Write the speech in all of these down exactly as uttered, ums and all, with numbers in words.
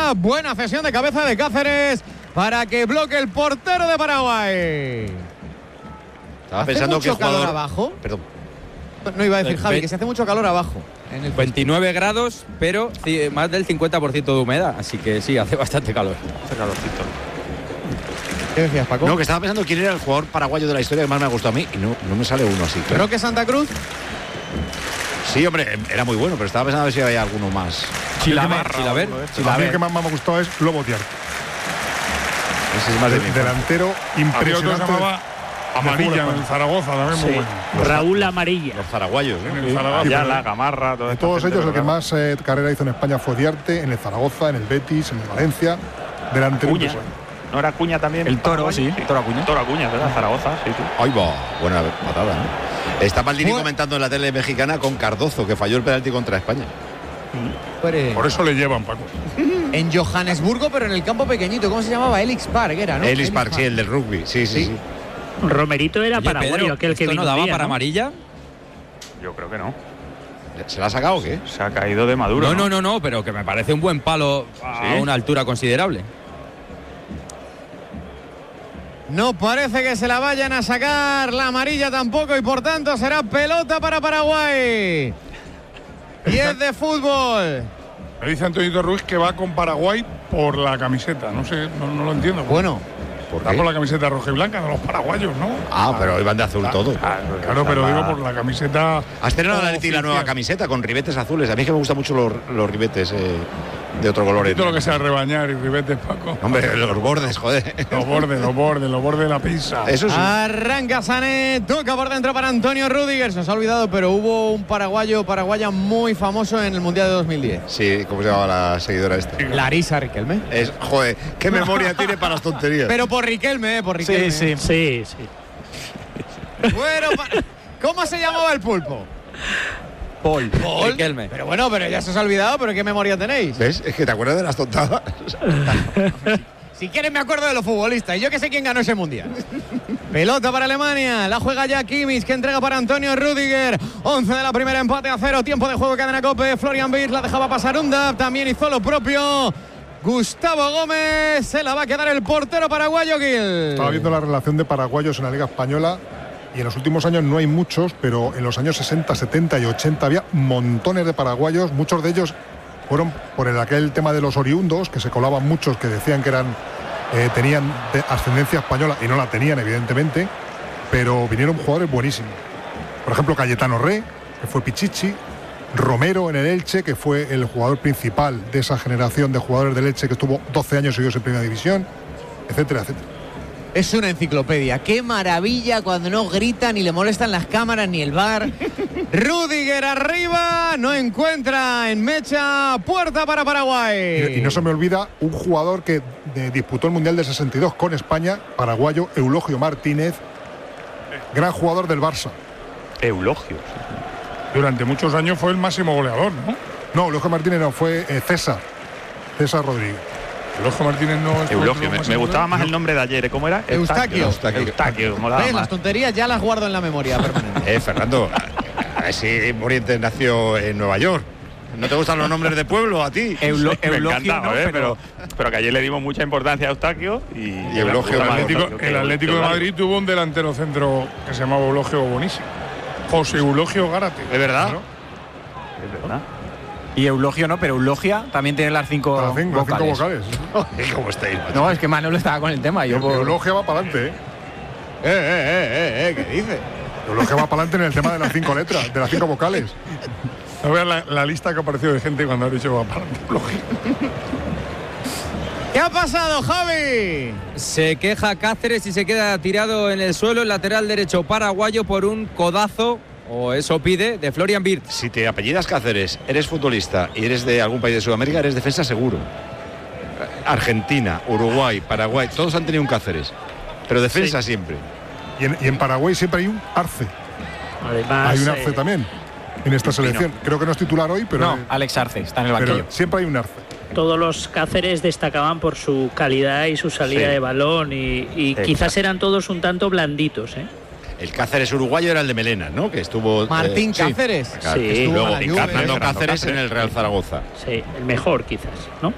Zaragoza. Buena cesión de cabeza de Cáceres para que bloque el portero de Paraguay. Estaba ¿Hace pensando mucho que el jugador... calor abajo? Perdón. No iba a decir, Eh, Javi, ve- que se hace mucho calor abajo. En el veintinueve grados, pero ci- más del cincuenta por ciento de humedad. Así que sí, hace bastante calor. Hace calorcito. ¿Qué decías, Paco? No, que estaba pensando quién era el jugador paraguayo de la historia que más me ha gustado a mí y no, no me sale uno así. Claro. Roque Santa Cruz. Sí, hombre, era muy bueno, pero estaba pensando a ver si había alguno más. Chilaver, Chilaver. A mí el que más me ha gustado es Lobo Diarte. Ese es más de mi infancia. Delantero Había otro que se impresionante. llamaba Amarilla en el Zaragoza, también muy Sí. bueno. Raúl Amarilla. Los paraguayos, ¿no? En el Zaragoza. Ya la Gamarra, toda De esta todos gente ellos, el que de más eh, carrera hizo en España fue Diarte, en el Zaragoza, en el Betis, en el Valencia. Delantero Cuña. impresionante. ¿No era Cuña también? El Toro, paraguayo? sí, Toro Acuña. Toro Acuña, ¿verdad? Zaragoza, sí, sí. Ahí va, buena patada, ¿no? Está Maldini Fue- comentando en la tele mexicana con Cardozo, que falló el penalti contra España. Hombre, Por eso le llevan, Paco. en Johannesburgo, pero en el campo pequeñito. ¿Cómo se llamaba? Elix Park era, ¿no? Ellis Park, sí, el del rugby. Sí, sí, sí. Romerito era Oye, paraguayo, Pedro, aquel que ¿esto vino no daba un día, para ¿no? amarilla? Yo creo que no. ¿Se la ha sacado o qué? Se ha caído de Maduro. No, no, no, no, pero que me parece un buen palo a ¿Sí? una altura considerable. No parece que se la vayan a sacar, la amarilla tampoco, y por tanto será pelota para Paraguay. Y es de fútbol. Me dice Antonio Ruiz que va con Paraguay por la camiseta. No sé, no, no lo entiendo. Bueno, ¿Por Va qué? por la camiseta roja y blanca de los paraguayos, ¿no? Ah, pero iban de azul todo. Claro, pero digo por la camiseta. Has estrenado la Leti la nueva oficial. camiseta con ribetes azules. A mí es que me gustan mucho los, los ribetes eh, de otro color. Todo lo que sea rebañar y ribetes, Paco. Hombre, los bordes, joder. Los bordes, los bordes, los bordes de la pizza. Eso sí. arranca Sané, toca por dentro para Antonio Rüdiger. Se nos ha olvidado, pero hubo un paraguayo, paraguaya muy famoso en el Mundial de dos mil diez. Sí, ¿cómo se llamaba la seguidora esta? Larisa Riquelme. Es, joder, qué memoria tiene para las tonterías. Pero por Riquelme, eh, por Riquelme. Sí, sí, sí. Bueno, pa- ¿cómo se llamaba el pulpo? Paul. Paul. Riquelme. Pero bueno, pero ya se os ha olvidado, pero ¿qué memoria tenéis? ¿Ves? Es que te acuerdas de las tontadas. Si quieres me acuerdo de los futbolistas y yo que sé quién ganó ese mundial. Pelota para Alemania, la juega ya Kimmich, que entrega para Antonio Rüdiger. once de la primera, empate a cero, tiempo de juego, cadena Cope. Florian Wirtz la dejaba pasar Unda, también hizo lo propio Gustavo Gómez. Se la va a quedar el portero paraguayo Gil. Estaba viendo la relación de paraguayos en la Liga Española y en los últimos años no hay muchos, pero en los años sesenta, setenta y ochenta había montones de paraguayos. Muchos de ellos fueron por el, aquel tema de los oriundos, que se colaban muchos que decían que eran eh, tenían de ascendencia española y no la tenían, evidentemente, pero vinieron jugadores buenísimos. Por ejemplo, Cayetano Rey, que fue Pichichi, Romero en el Elche, que fue el jugador principal de esa generación de jugadores del Elche que estuvo doce años seguidos en Primera División, etcétera, etcétera. Es una enciclopedia. Qué maravilla cuando no gritan ni le molestan las cámaras ni el bar. Rüdiger arriba, no encuentra en mecha, puerta para Paraguay. Y, y no se me olvida un jugador que de- disputó el Mundial del sesenta y dos con España, paraguayo, Eulogio Martínez, gran jugador del Barça. Eulogio. Durante muchos años fue el máximo goleador, ¿no? No, Eulogio Martínez no, fue eh, César, César Rodríguez. Eulogio Martínez no es Eulogio. Me, me gustaba más el nombre de ayer. ¿Cómo era? Eustaquio. Eustaquio. Eustaquio, molaba ¿Ves? Las más. tonterías ya las guardo en la memoria permanente. Eh, Fernando, a ver si Morientes nació en Nueva York. ¿No te gustan los nombres de pueblo a ti? Eulo- Me Eulogio, encantaba, no, ¿eh? pero- pero, pero que ayer le dimos mucha importancia a Eustaquio y, Y Eulogio El Más Atlético, Eustaquio, el que- Atlético que de vale. Madrid tuvo un delantero centro que se llamaba Eulogio buenísimo. José Eulogio Gárate. ¿Es verdad? Claro. Es verdad. Y Eulogio no, pero Eulogia también tiene las cinco, Las cinco, las cinco vocales. vocales. ¿Cómo estáis? macho? No, es que Manolo estaba con el tema. Yo por... Eulogio va para adelante, ¿eh? Eh, eh, eh, eh, ¿qué dice? Eulogio va para adelante en el tema de las cinco letras, de las cinco vocales. No veas la, la lista que apareció de gente cuando ha dicho va para adelante, Eulogio. ¿Qué ha pasado, Javi? Se queja Cáceres y se queda tirado en el suelo el lateral derecho paraguayo por un codazo, o eso pide, de Florian Wirtz. Si te apellidas Cáceres, eres futbolista y eres de algún país de Sudamérica, eres defensa seguro. Argentina, Uruguay, Paraguay, todos han tenido un Cáceres. Pero defensa siempre. Y en, y en Paraguay siempre hay un Arce. Además, Hay un eh, Arce también en esta selección. Creo que no es titular hoy, pero, No, Alex Arce, está en el pero banquillo. siempre hay un Arce. todos los Cáceres destacaban por su calidad y su salida Sí. de balón y, y Exacto. quizás eran todos un tanto blanditos, ¿eh? El Cáceres uruguayo era el de Melenas, ¿no? Que estuvo. Martín eh, sí. Cáceres. Claro, Sí. estuvo Luego, Fernando Fernando Cáceres, Cáceres. en el Real Zaragoza. Sí, el mejor quizás, ¿no?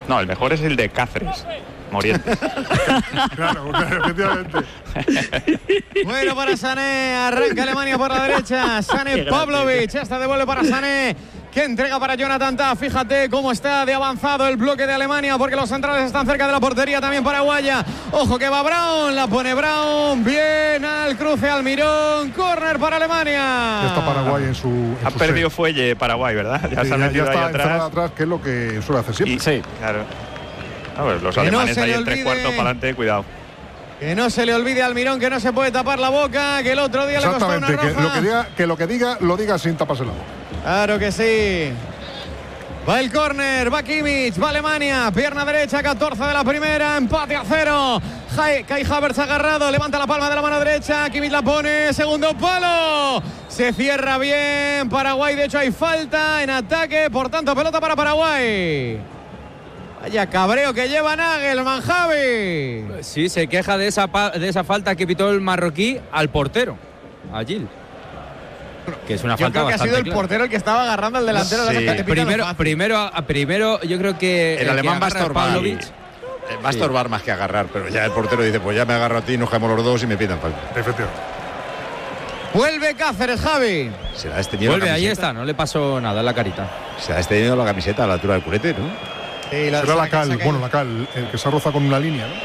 No, el mejor es el de Cáceres, Morientes. Claro, claro, efectivamente. Bueno, para Sané, arranca Alemania por la derecha. Sané Pavlovic, esta devuelve para Sané, que entrega para Jonathan Tah. Fíjate cómo está de avanzado el bloque de Alemania, porque los centrales están cerca de la portería también paraguaya. Ojo que va Brown, la pone Brown, bien al cruce Almirón, córner para Alemania. Ya está Paraguay en su en Ha su perdido set. fuelle Paraguay, ¿verdad? Ya Sí, se ha ya, metido ya ahí está atrás. encerrado atrás, que es lo que suele hacer siempre. Y, Sí. claro. A ver, los Que no alemanes se ahí le en tres olvide. cuartos para adelante, cuidado. Que no se le olvide a Almirón que no se puede tapar la boca, que el otro día le costó una Exactamente, que roja. lo que diga, que lo que diga, lo diga sin taparse la boca. Claro que sí. Va el córner, va Kimmich, va Alemania, pierna derecha, catorce de la primera, empate a cero. Kai, Kai Havertz agarrado, levanta la palma de la mano derecha, Kimmich la pone, segundo palo. Se cierra bien Paraguay, de hecho hay falta en ataque, por tanto pelota para Paraguay. Vaya cabreo que lleva Nagelman, Javi. Sí, se queja de esa, pa- de esa falta que pitó el marroquí al portero, a Gil. Que es una Yo falta creo que ha bastante sido el clara. portero el que estaba agarrando al delantero. Sí. de esa que te pitan Primero, lo fácil. primero, a- primero, yo creo que El que alemán va a agarra estorbar. Pavlovic. Eh, Va a estorbar más que agarrar, pero ya el portero dice, pues ya me agarro a ti, nos caemos los dos y me pitan falta. Efectivamente. Vuelve Cáceres, Javi. Se le ha extendido Vuelve, la ahí camiseta. está, no le pasó nada en la carita. Se le ha extendido la camiseta a la altura del culete, ¿no? Sí, la, Será la saca- cal, saca- bueno, la cal, el que se roza con una línea, ¿no?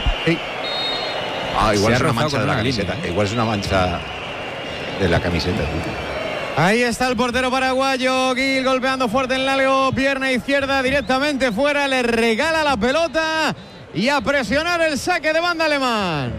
Ah, igual Se es ha una rozado mancha con de la una camiseta. línea. Igual es una mancha de la camiseta, tío. Ahí está el portero paraguayo, Gil golpeando fuerte en largo, pierna izquierda directamente fuera, le regala la pelota y a presionar el saque de banda alemán.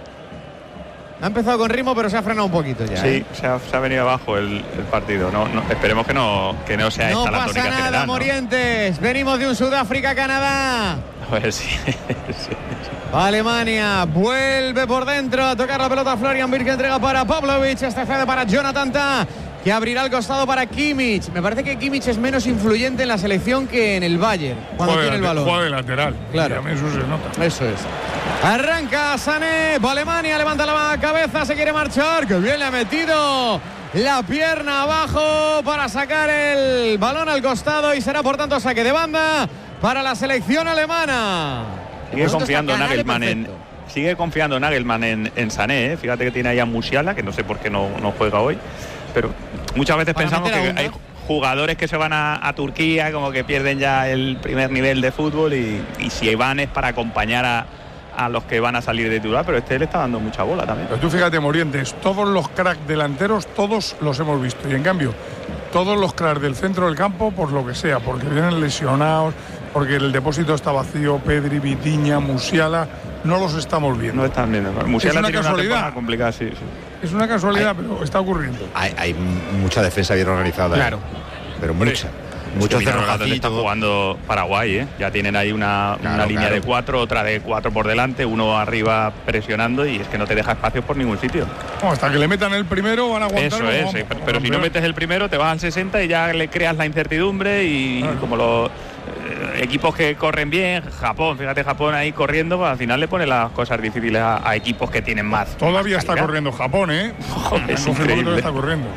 Ha empezado con ritmo, pero se ha frenado un poquito ya. Sí, ¿eh? se ha, se ha venido abajo el, el partido. No, no, esperemos que no, que no sea No esta la pasa tónica nada, general, ¿no? Morientes. Venimos de un Sudáfrica-Canadá. A ver si. sí. Alemania vuelve por dentro a tocar la pelota. Florian Wirtz que entrega para Pavlovic. Este cede para Jonathan Tah, que abrirá el costado para Kimmich. Me parece que Kimmich es menos influyente en la selección que en el Bayern cuando Juega tiene el de- balón. juega de lateral. Claro. Y a mí eso se nota. Eso es. Arranca Sané, va Alemania, levanta la cabeza, se quiere marchar. Que bien le ha metido la pierna abajo para sacar el balón al costado y será por tanto saque de banda para la selección alemana. Sigue Por tanto, confiando está Canale Nagelman en. perfecto. Sigue confiando Nagelman en, en Sané, ¿eh? Fíjate que tiene ahí a Musiala, que no sé por qué no, no juega hoy. Pero muchas veces Para pensamos meter a que Ungar. hay jugadores que se van a, a Turquía, como que pierden ya el primer nivel de fútbol y, y si van es para acompañar a, a los que van a salir de titular, pero este le está dando mucha bola también. Pero tú fíjate, Morientes, todos los cracks delanteros, todos los hemos visto. Y en cambio, todos los cracks del centro del campo, por lo que sea, porque vienen lesionados, porque el depósito está vacío, Pedri, Vitiña, Musiala, no los estamos viendo. No están viendo. Musiala una tiene una casualidad. temporada complicada, sí, sí. Es una casualidad, pero está ocurriendo. Hay, hay mucha defensa bien organizada. ¿eh? Claro. Pero mucha. Mucho Mucho está cerrojacito. jugando Paraguay, ¿eh? Ya tienen ahí una, Claro, una línea claro. de cuatro, otra de cuatro por delante, uno arriba presionando y es que no te deja espacio por ningún sitio. No, hasta que le metan el primero van a aguantar. Eso es, eh, pero, pero si no metes el primero te vas al sesenta y ya le creas la incertidumbre y Claro. como los eh, equipos que corren bien, Japón, fíjate Japón ahí corriendo, pues al final le pone las cosas difíciles a, a equipos que tienen más. Todavía más está calidad. corriendo Japón, ¿eh? Joder, es Han confirmado que todavía increíble. está corriendo.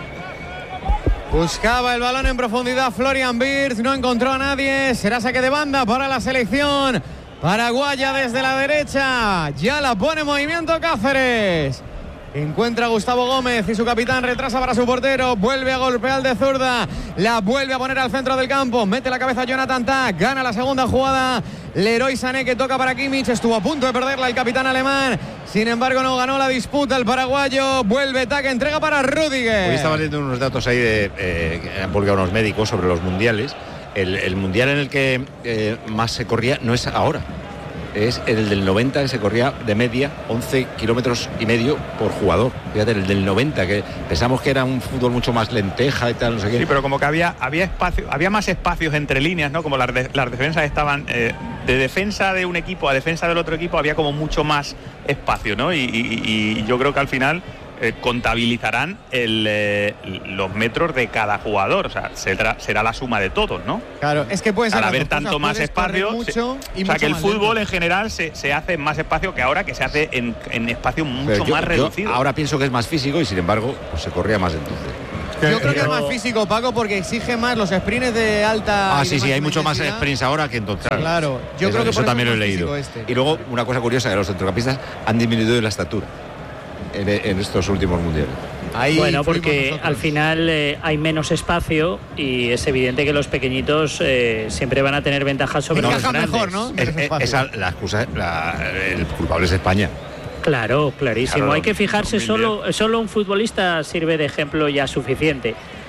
Buscaba el balón en profundidad Florian Wirtz, no encontró a nadie. Será saque de banda para la selección paraguaya desde la derecha. Ya la pone en movimiento Cáceres. Encuentra a Gustavo Gómez y su capitán retrasa para su portero. Vuelve a golpear de zurda. La vuelve a poner al centro del campo. Mete la cabeza Jonathan Tah. Gana la segunda jugada. Leroy Sané que toca para Kimmich. Estuvo a punto de perderla el capitán alemán. Sin embargo, no ganó la disputa el paraguayo. Vuelve Tah que entrega para Rudiger. Hoy estaba leyendo unos datos ahí de, eh, que han publicado unos médicos sobre los mundiales. El, el mundial en el que eh, más se corría no es ahora. Es el del noventa, que se corría de media once kilómetros y medio por jugador. Fíjate, el del noventa, que pensamos que era un fútbol mucho más lenteja y tal, no sé qué. Sí, pero como que había había espacio, había más espacios entre líneas, ¿no? Como las, de- las defensas estaban eh, de defensa de un equipo a defensa del otro equipo, había como mucho más espacio, ¿no? Y, y- y yo creo que al final eh, contabilizarán el, eh, los metros de cada jugador, o sea, será, será la suma de todos, ¿no? Claro, es que puede ser Al las haber dos cosas, tanto más puedes correr espacio, mucho se- y o sea mucho que el más fútbol lento. en general se, se hace en más espacio que ahora, que se hace en, en espacio mucho Pero yo- más yo reducido. ahora pienso que es más físico y sin embargo pues se corría más entonces. que, Yo creo que es Pero- más físico, Paco, porque exige más los sprints de alta. Ah, y sí, de sí, hay máxima mucho más intensidad. sprints ahora que entonces. Claro, yo eso, creo que eso por también lo he es más leído. físico este. Y luego, una cosa curiosa, que los centrocampistas han disminuido en la estatura en, en estos últimos mundiales. Ahí Bueno, fuimos porque nosotros. al final eh, hay menos espacio y es evidente que los pequeñitos eh, siempre van a tener ventajas sobre los Encajan grandes. mejor, ¿no? Es- Menos es- espacio. esa, la excusa, la- el culpable es España. Claro, clarísimo. Claro, Hay que fijarse, dos mil diez. solo, solo un futbolista sirve de ejemplo ya suficiente.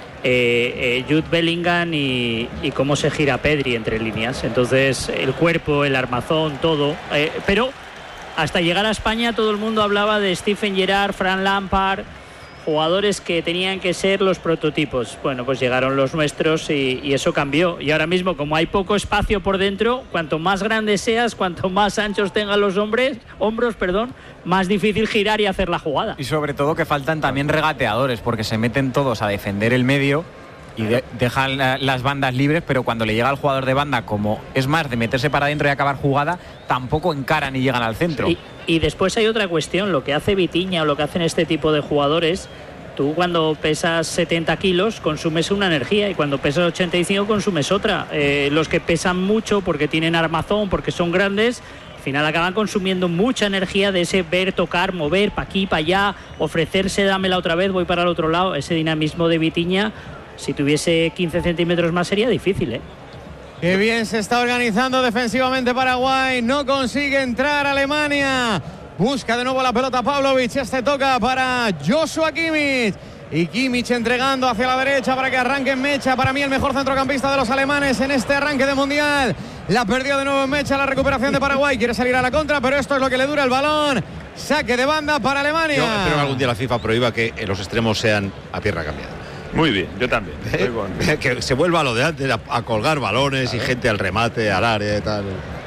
Eh, eh, Jude Bellingham y, y cómo se gira Pedri entre líneas. Entonces, el cuerpo, el armazón, todo. Eh, pero hasta llegar a España todo el mundo hablaba de Stephen Gerrard, Fran Lampard, jugadores que tenían que ser los prototipos. Bueno, pues llegaron los nuestros y, y eso cambió. Y ahora mismo, como hay poco espacio por dentro, cuanto más grande seas, cuanto más anchos tengan los hombres, hombros, perdón, más difícil girar y hacer la jugada. Y sobre todo que faltan también regateadores, porque se meten todos a defender el medio y de- dejan la- las bandas libres, pero cuando le llega al jugador de banda, como es más de meterse para adentro y acabar jugada, tampoco encaran y llegan al centro. Y, y después hay otra cuestión, lo que hace Vitinha o lo que hacen este tipo de jugadores. Tú cuando pesas setenta kilos consumes una energía y cuando pesas ochenta y cinco consumes otra. Eh, los que pesan mucho porque tienen armazón, porque son grandes, al final acaban consumiendo mucha energía de ese ver, tocar, mover, pa' aquí, pa' allá, ofrecerse, dámela otra vez, voy para el otro lado. Ese dinamismo de Vitinha, si tuviese quince centímetros más sería difícil, ¿eh? Qué bien se está organizando defensivamente Paraguay. No consigue entrar Alemania. Busca de nuevo la pelota Pavlovic. Este toca para Joshua Kimmich. Y Kimmich entregando hacia la derecha para que arranque en Mecha. Para mí el mejor centrocampista de los alemanes en este arranque de Mundial. La perdió de nuevo en Mecha, la recuperación de Paraguay. Quiere salir a la contra, pero esto es lo que le dura el balón. Saque de banda para Alemania. Yo espero que algún día la FIFA prohíba que los extremos sean a pierna cambiada. Muy bien, yo también. Estoy con- Que se vuelva a lo de antes, a, a colgar balones y gente al remate, al área y tal.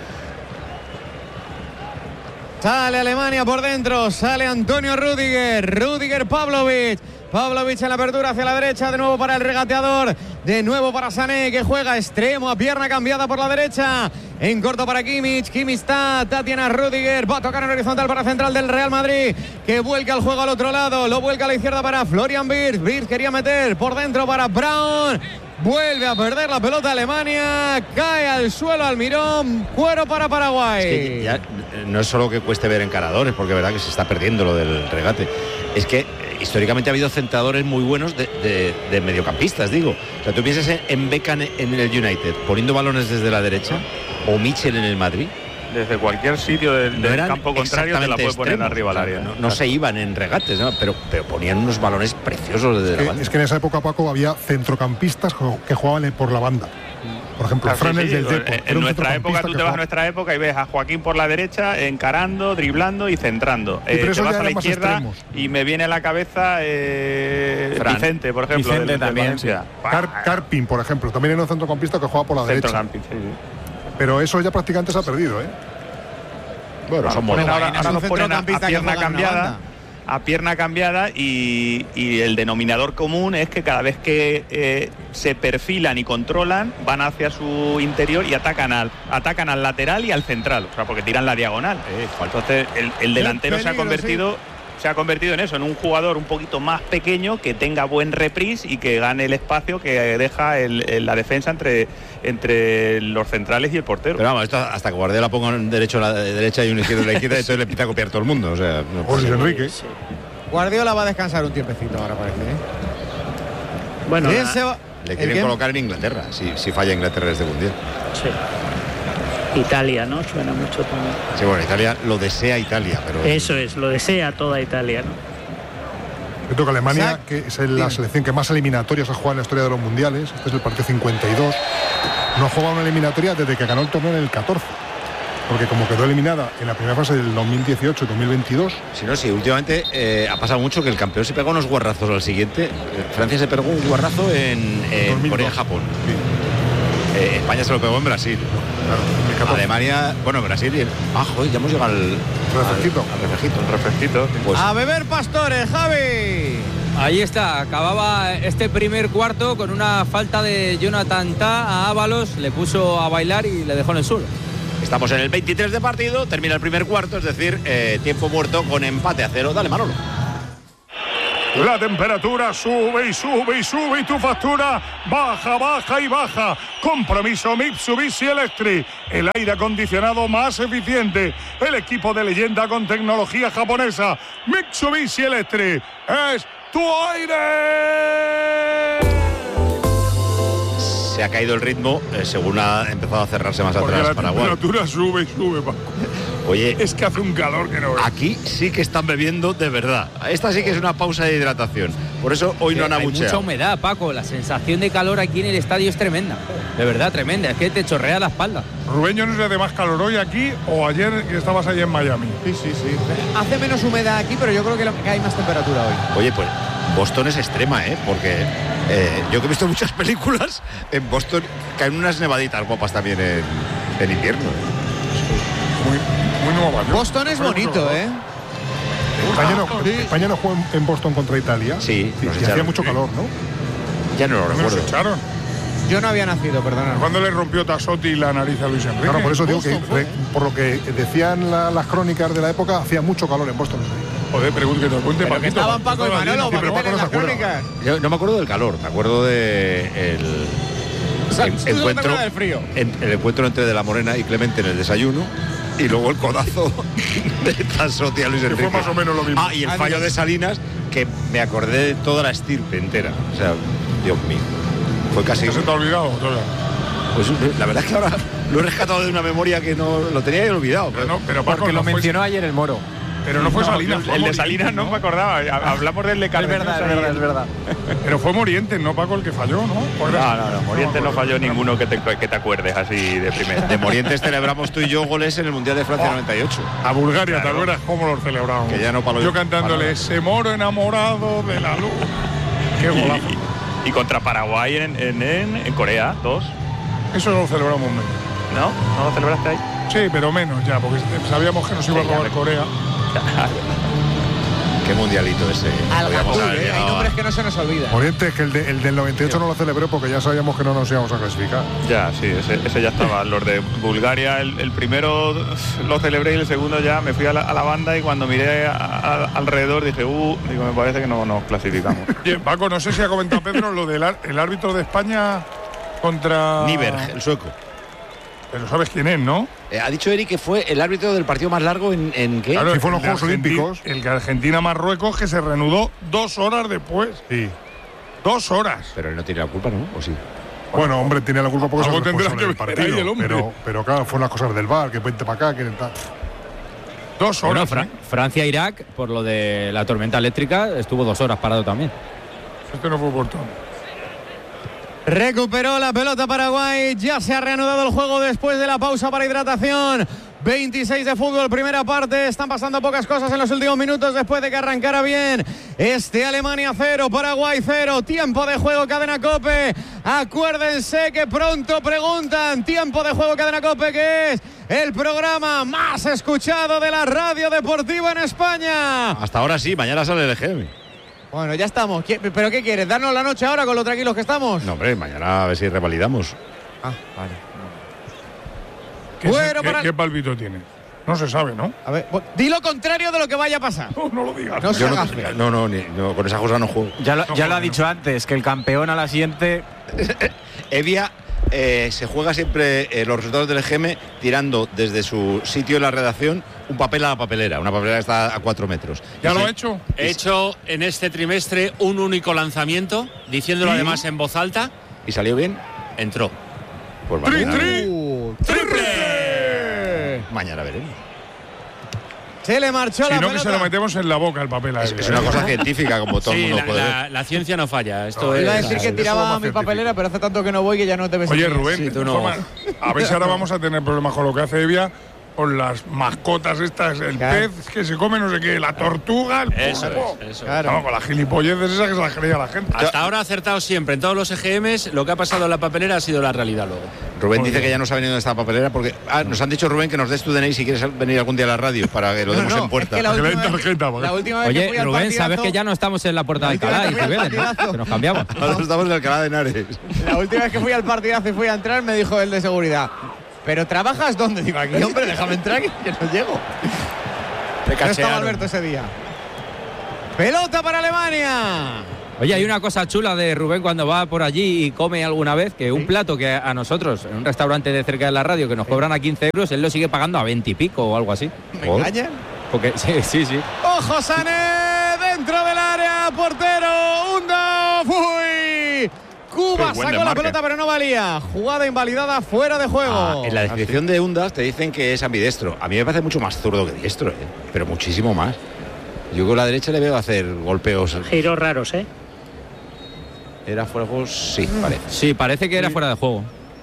Sale Alemania por dentro, sale Antonio Rüdiger, Rüdiger Pavlovic, Pavlovic en la apertura hacia la derecha, de nuevo para el regateador, de nuevo para Sané, que juega extremo a pierna cambiada por la derecha, en corto para Kimmich, Kimmich está, Tatiana Rüdiger, va a tocar en horizontal para central del Real Madrid, que vuelca el juego al otro lado, lo vuelca a la izquierda para Florian Wirtz, Wirtz quería meter por dentro para Braun, vuelve a perder la pelota Alemania, cae al suelo Almirón, cuero para Paraguay. Es que ya no es solo que cueste ver encaradores, porque es verdad que se está perdiendo lo del regate. Es que eh, históricamente ha habido centradores muy buenos de, de- de mediocampistas, digo. O sea, tú piensas en, en Beckham en el United, poniendo balones desde la derecha, o Mitchell en el Madrid. Desde cualquier sitio del, No del eran campo contrario te la exactamente puede poner extremos. arriba al O sea, área. No, no se iban en regates, ¿no? pero, pero ponían unos balones preciosos desde la Que- banda. es que en esa época, Paco, había centrocampistas jo- que jugaban por la banda. Por ejemplo, Claro, Fran sí, el sí, del en- Depor. En, era un nuestra época, centrocampista tú que te vas a jugaba- nuestra época y ves a Joaquín por la derecha, encarando, driblando y centrando. pero Eh, eso te vas ya a la eran más izquierda extremos. y me viene a la cabeza eh, Fran. Vicente, por ejemplo. Vicente del- del también, Valencia. Car- Carpin, por ejemplo, también era un centrocampista que jugaba por la derecha. Centrocampista, sí, sí. Pero eso ya prácticamente se ha perdido, ¿eh? Bueno, son Ponen modernos. ahora, es ahora un nos ponen a, a centrocampista que pierna juega en una cambiada. banda. A pierna cambiada y, y el denominador común es que cada vez que eh, se perfilan y controlan van hacia su interior y atacan al atacan al lateral y al central, o sea, porque tiran la diagonal. Entonces el, el delantero se ha peligro, convertido se ha convertido en eso, en un jugador un poquito más pequeño que tenga buen reprise y que gane el espacio que deja el- el- la defensa entre entre los centrales y el portero. Pero vamos, esto hasta que Guardiola ponga un derecho a la derecha y un izquierdo a la izquierda, entonces le empieza a copiar todo el mundo. O sea, no O Luis pasa. Enrique. Sí. Guardiola va a descansar un tiempecito ahora, parece, ¿eh? Bueno, ¿Quién na- se va? Le ¿El quieren qué? colocar en Inglaterra, si, si falla Inglaterra este mundial. sí. Italia, ¿no? Suena mucho también. Sí, bueno, Italia lo desea Italia, pero Eso es, lo desea toda Italia, ¿no? Yo creo que Alemania, Sac- que es la Dime. selección que más eliminatorias ha jugado en la historia de los mundiales, este es el partido cincuenta y dos, no ha jugado una eliminatoria desde que ganó el torneo en el catorce. Porque como quedó eliminada en la primera fase del dos mil dieciocho y dos mil veintidós, si no, sí, últimamente eh, ha pasado mucho que el campeón se pega unos guarrazos al siguiente. Eh, Francia se pegó un guarrazo en, en dos mil dos. Corea-Japón. Eh, España se lo pegó en Brasil. claro, en el catorce. Alemania, bueno, Brasil y el... Ah, joder, ya hemos llegado al... Refresquito. Al, al refresquito. Un refresquito. Pues, A beber pastores, Javi. Ahí está, acababa este primer cuarto con una falta de Jonathan Tah a Ábalos, le puso a bailar y le dejó en el suelo. estamos en el veintitrés de partido, termina el primer cuarto, es decir, eh, tiempo muerto con empate a cero. Dale, Manolo. La temperatura sube y sube y sube y tu factura baja, baja y baja. Compromiso Mitsubishi Electric, el aire acondicionado más eficiente, el equipo de leyenda con tecnología japonesa. Mitsubishi Electric es tu aire. Se ha caído el ritmo eh, según ha empezado a cerrarse más Porque atrás la Paraguay. temperatura sube y sube, Paco. Oye, Es que hace un calor que no ves. aquí sí que están bebiendo de verdad. Esta sí que es una pausa de hidratación. Por eso hoy no han Hay abucheado. mucha humedad, Paco. La sensación de calor aquí en el estadio es tremenda. De verdad, tremenda. Es que te chorrea la espalda. Rubén, yo no sé de más calor hoy aquí o ayer que estabas ahí en Miami. Sí, sí, sí. Hace menos humedad aquí, pero yo creo que, lo- que hay más temperatura hoy. Oye, pues Boston es extrema, ¿eh? Porque eh, yo que he visto muchas películas, en Boston caen unas nevaditas guapas también en, en invierno. Muy, muy nueva. Yo- Boston es Muy bonito, nueva. ¿eh? España no, España no jugó en- en Boston contra Italia. Sí, y, nos y hacía echaron. mucho calor, ¿no? Ya no lo Nos recuerdo. echaron. Yo no había nacido, perdona. ¿Cuándo le rompió Tassotti la nariz a Luis Enrique? Claro, por eso digo que, Boston fue. re- por lo que decían la- las crónicas de la época, hacía mucho calor en Boston. Joder, pregunto que te cuente, Pero que Paquito. estaban Paco y Manolo, Sí, pero para Paco meter en no las se acuerda. crónicas. Yo no me acuerdo del calor, me acuerdo de el, O sea, el tú solo te encuentro acuerdas del frío. en- el encuentro entre De la Morena y Clemente en el desayuno y luego el codazo de Tassotti a Luis Que Enrique. fue más o menos lo mismo. Ah, y el Ah, fallo digo- de Salinas, que me acordé de toda la estirpe entera. O sea, Dios mío. Fue casi. ¿Ya se te ha olvidado? Todavía. Pues la verdad es que ahora lo he rescatado de una memoria que no lo tenía ahí olvidado. Pero, no, pero Paco, Porque no lo fue- mencionó ayer el Moro. Pero no fue No, Salinas. el, fue el de Morientes, Salinas no, me acordaba. Ha- Hablamos del de Cardeñosa y- verdad. Pero fue Morientes, no Paco el que falló, ¿no? ¿O era- No, no, no. Morientes no falló ninguno que te, que te acuerdes así de primera. De Morientes celebramos tú y yo goles en el Mundial de Francia Oh. noventa y ocho. A Bulgaria, ¿te Claro. acuerdas cómo lo celebramos? Que ya no palo- Yo cantándole palo- ese moro enamorado de la luz. Qué golazo. Y, y contra Paraguay en, en, en, en Corea, dos. Eso lo celebramos menos. ¿No? ¿No lo celebraste ahí? Sí, pero menos ya, porque sabíamos que nos iba a Sí, ya robar me- Corea. Qué mundialito ese. Al Podíamos Gapul, haber ¿eh? Hay llegado a- nombres que no se nos olvidan. Morientes, que el, de- el del noventa y ocho no lo celebré porque ya sabíamos que no nos íbamos a clasificar. Ya, sí, ese, ese ya estaba. Los de Bulgaria, el, el primero lo celebré y el segundo ya me fui a la, a la banda y cuando miré a- a- alrededor dije, uh, digo, me parece que no nos clasificamos. Oye, Paco, no sé si ha comentado Pedro lo del ar- el árbitro de España contra... Nieberg, el sueco. Pero sabes quién es, ¿no? Eh, ha dicho Eric que fue el árbitro del partido más largo en, en ¿qué? Claro, Sí, fueron el de los Juegos Argenti- Olímpicos. El que Argentina-Marruecos, que se reanudó dos horas después. Sí. Dos horas. Pero él no tiene la culpa, ¿no? ¿O sí? Bueno, hombre, tiene la culpa porque es Algo el tendrá responsable del que ver ahí partido. el hombre. Pero, pero claro, fueron las cosas del bar, que vente para acá, que tal. Dos Bueno, horas. Fra- ¿eh? Francia-Irak, por lo de la tormenta eléctrica, estuvo dos horas parado también. Este no fue oportuno. Recuperó la pelota Paraguay. Ya se ha reanudado el juego después de la pausa para hidratación. veintiséis de fútbol, primera parte. Están pasando pocas cosas en los últimos minutos después de que arrancara bien este Alemania cero, Paraguay cero. Tiempo de juego, Cadena COPE. Acuérdense que pronto preguntan. Tiempo de juego, Cadena COPE, que es el programa más escuchado de la radio deportiva en España. Hasta ahora sí, mañana sale el E G M. Bueno, ya estamos. ¿Qué- ¿Pero qué quieres? ¿Darnos la noche ahora con lo tranquilos que estamos? No, hombre, mañana a ver si revalidamos. Ah, vale. ¿Qué, Bueno, qué- para- qué palpito tiene? No se sabe, ¿no? A ver, bu- di lo contrario de lo que vaya a pasar. No, no lo digas. No se Yo no, haga feo. no, no, ni- no, con esa cosa no juego. Ya lo, No, ya lo ha joder, dicho antes, que el campeón a la siguiente. Evia eh, se juega siempre eh, los resultados del E G M tirando desde su sitio en la redacción un papel a la papelera. Una papelera que está a cuatro metros. ¿Ya Y lo se- ha hecho? He hecho en este trimestre un único lanzamiento, diciéndolo ¿Sí? además en voz alta. ¿Y salió bien? Entró. Pues ¡Tri, mañana, tri! Uh, ¡Triple! mañana veremos. Se le marchó Si la no, que se pelota. lo metemos en la boca el papel a Es, él. es una cosa científica, como todo el Sí, mundo la, puede ver. la- la ciencia no falla. Esto No, Iba a es. decir que Eso tiraba es más mi científico. papelera, pero hace tanto que no voy que ya no te ves. Oye, Rubén, Sí, tú de no. forma- a ver si ahora vamos a tener problemas con lo que hace Evia, con las mascotas estas, el Claro. pez que se come no sé qué, la tortuga, el Eso pulpo. es, eso es. Claro. No, con las gilipolleces esas que se las creía la gente. Hasta ahora ha acertado siempre en todos los E G Ms. Lo que ha pasado en la papelera ha sido la realidad luego. Rubén Muy dice bien. que ya no sabe ni dónde está la papelera porque ah, nos han dicho, Rubén, que nos des tu D N I si quieres venir algún día a la radio para que lo No, demos no, en puerta. es que la Que le última, den vez, tarjeta, porque- la última vez que Oye, fui al Rubén, partidazo, sabes que ya no estamos en la puerta de última Alcalá vez y que fui al Cibeles, ¿no? partidazo. Que nos cambiamos. Ahora estamos en Alcalá de Henares. La última vez que fui al partidazo y fui a entrar, me dijo el de seguridad. ¿Pero trabajas dónde? Digo, aquí, hombre, déjame entrar que no llego. Te No estaba cachearon. Alberto ese día. Pelota para Alemania. Oye, hay una cosa chula de Rubén cuando va por allí y come alguna vez, que un plato que a nosotros, en un restaurante de cerca de la radio, que nos cobran a quince euros, él lo sigue pagando a veinte y pico o algo así. ¿Me engañan? Porque, sí, sí, sí. ¡Ojo, Sané! Dentro del área, portero, Undav. ¡Uy! Cuba sacó la pelota, pero no valía. Jugada invalidada, fuera de juego. Ah, en la descripción de Undav te dicen que es ambidestro. A mí me parece mucho más zurdo que diestro, ¿eh? Pero muchísimo más. Yo con la derecha le veo hacer golpeos. Giros raros, ¿eh? ¿Era fuera de juego? Sí, parece. Sí, parece que era fuera de juego.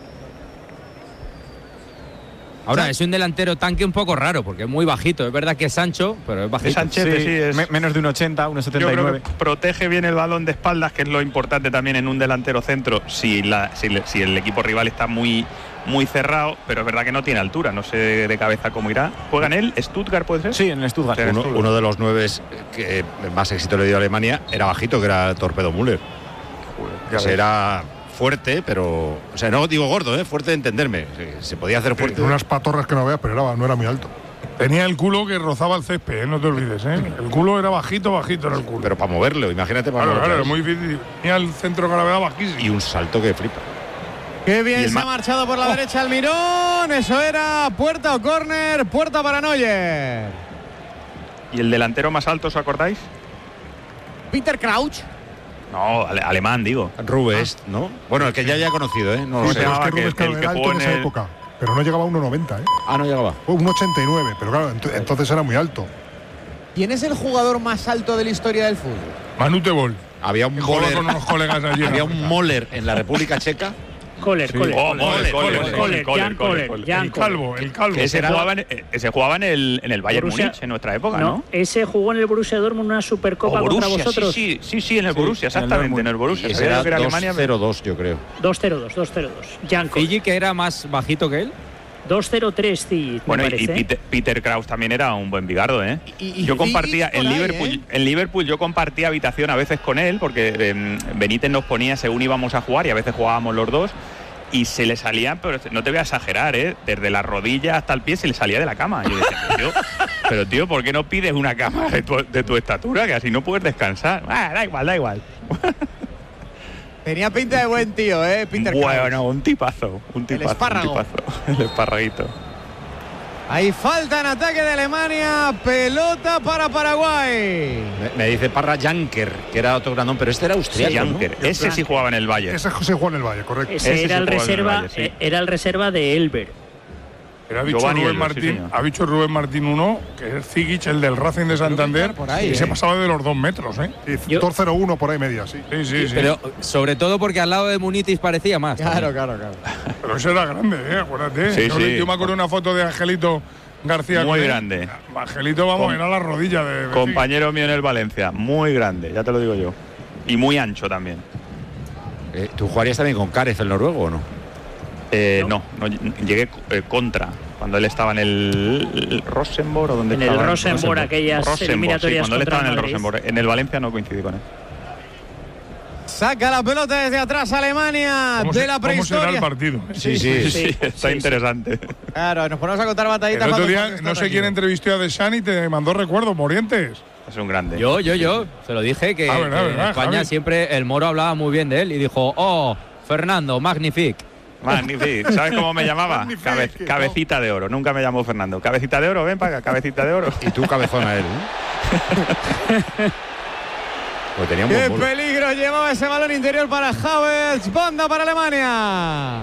Ahora, es un delantero tanque un poco raro, porque es muy bajito. Es verdad que es ancho, pero es bajito. Es anchete, sí, sí es me, menos de un ochenta, uno setenta y nueve. Yo creo que protege bien el balón de espaldas, que es lo importante también en un delantero centro, si, la, si, si el equipo rival está muy, muy cerrado, pero es verdad que no tiene altura, no sé de cabeza cómo irá. ¿Juega en él? ¿Stuttgart puede ser? Sí, en el Stuttgart. Uno, uno de los nueve que más éxito le dio a Alemania era bajito, que era Torpedo Müller. O sea, era fuerte, pero... O sea, no digo gordo, ¿eh? Fuerte de entenderme. Se podía hacer fuerte. Tenía unas patorras que no veas, pero era, no era muy alto. Tenía el culo que rozaba el césped, ¿eh? No te olvides, ¿eh? El culo era bajito, bajito era el culo. Pero para moverlo, imagínate para claro, moverlo. Claro, muy difícil. Tenía el centro de gravedad bajísimo. Y un salto que flipa. Qué bien se ha marchado por la oh. derecha Almirón. Eso era puerta o córner, puerta para Neuer. ¿Y el delantero más alto, os acordáis? Peter Crouch. No, ale alemán, digo. Rubes, ah. ¿no? Bueno, el que ya haya conocido, ¿eh? No sí, lo sé. Pero es que que, Rubes, claro, el era que alto en esa el... época. Pero no llegaba a uno noventa, ¿eh? Ah, no llegaba. uno ochenta y nueve, pero claro, ent entonces era muy alto. ¿Quién es el jugador más alto de la historia del fútbol? Manu Tebol. Había un Moller. Con unos colegas allí. Había un Moller en la República Checa. Kohler, sí. Kohler, oh, Kohler, Kohler, Kohler, Jan Kohler, el calvo, el calvo. Ese jugaba, en, ese jugaba en el, en el Bayern Borussia, Múnich en nuestra época, ¿no? ¿no? Ese jugó en el Borussia Dortmund una Supercopa oh, Borussia, contra vosotros. Sí, sí, sí, sí, en el Borussia, sí, exactamente, en el Borussia. Y ese era dos cero dos, yo creo. dos cero dos, dos cero dos. Jan Kohler. ¿Fiji que era más bajito que él? dos cero tres, sí. Bueno, parece, y Peter, Peter Crouch también era un buen bigardo, ¿eh? Y, y, yo compartía en ahí, Liverpool, ¿eh? en Liverpool yo compartía habitación a veces con él, porque eh, Benítez nos ponía según íbamos a jugar y a veces jugábamos los dos. Y se le salía, pero no te voy a exagerar, ¿eh? Desde la rodilla hasta el pie se le salía de la cama. Y yo decía, pero tío, pero tío, ¿por qué no pides una cama de tu, de tu estatura? Que así no puedes descansar. Ah, da igual, da igual. Tenía pinta de buen tío, ¿eh? Peter Bueno, Crouch. no, un tipazo. Un tipazo. El espárrago. Un tipazo. El esparraguito. Hay falta en ataque de Alemania. Pelota para Paraguay. Me, me dice Parra Janker, que era otro grandón, pero este era austriaco, sí, Janker. ¿no? Ese sí jugaba en el Valle. Ese sí jugaba en el Valle, correcto. Ese, Ese era, el reserva, el Valle, sí. Era el reserva de Elber. Pero ha dicho Giovanni Rubén Elber, Martín, sí, ha dicho Rubén Martín uno, que es Zigic, el del Racing de Santander, por ahí, y eh. se pasaba de los dos metros, ¿eh? Sí, dos cero uno por ahí media, sí. Sí, sí, sí. Pero sobre todo porque al lado de Munitis parecía más. Claro, claro, claro. Pero ese era grande, ¿eh? Acuérdate. Sí, yo, sí. yo me acuerdo de una foto de Angelito García. Muy con grande. Angelito, vamos, Con, era la rodilla de, de compañero mío en el Valencia. Muy grande, ya te lo digo yo. Y muy ancho también. Eh, ¿Tú jugarías también con Kárez, el noruego, o no? Eh, no. no, no, llegué eh, contra. Cuando él estaba en el, el Rosenborg o donde en estaba. el Rosenborg, Rosenborg. aquellas Rosenborg, eliminatorias sí, cuando él estaba en el Madrid. Rosenborg. En el Valencia no coincidí con él. Saca la pelota desde atrás Alemania de se, la prehistoria. ¿Cómo será el partido? Sí, sí, sí, sí, sí está sí, interesante. Sí. Claro, nos ponemos a contar batallitas. El otro día, no sé quién entrevistó a Deschamps y te mandó recuerdo, Morientes. Es un grande. Yo, yo, yo. Se lo dije que, ah, verdad, que verdad, en España Javi. siempre el Moro hablaba muy bien de él y dijo, oh, Fernando, magnifique. Magnifique. ¿Sabes cómo me llamaba? Cabe, cabecita de oro. Nunca me llamó Fernando. Cabecita de oro, ven para acá, cabecita de oro. Y tú cabezona él, ¿eh? Pues tenía un ¡Qué buen peligro llevaba ese balón interior para Havertz! Banda para Alemania.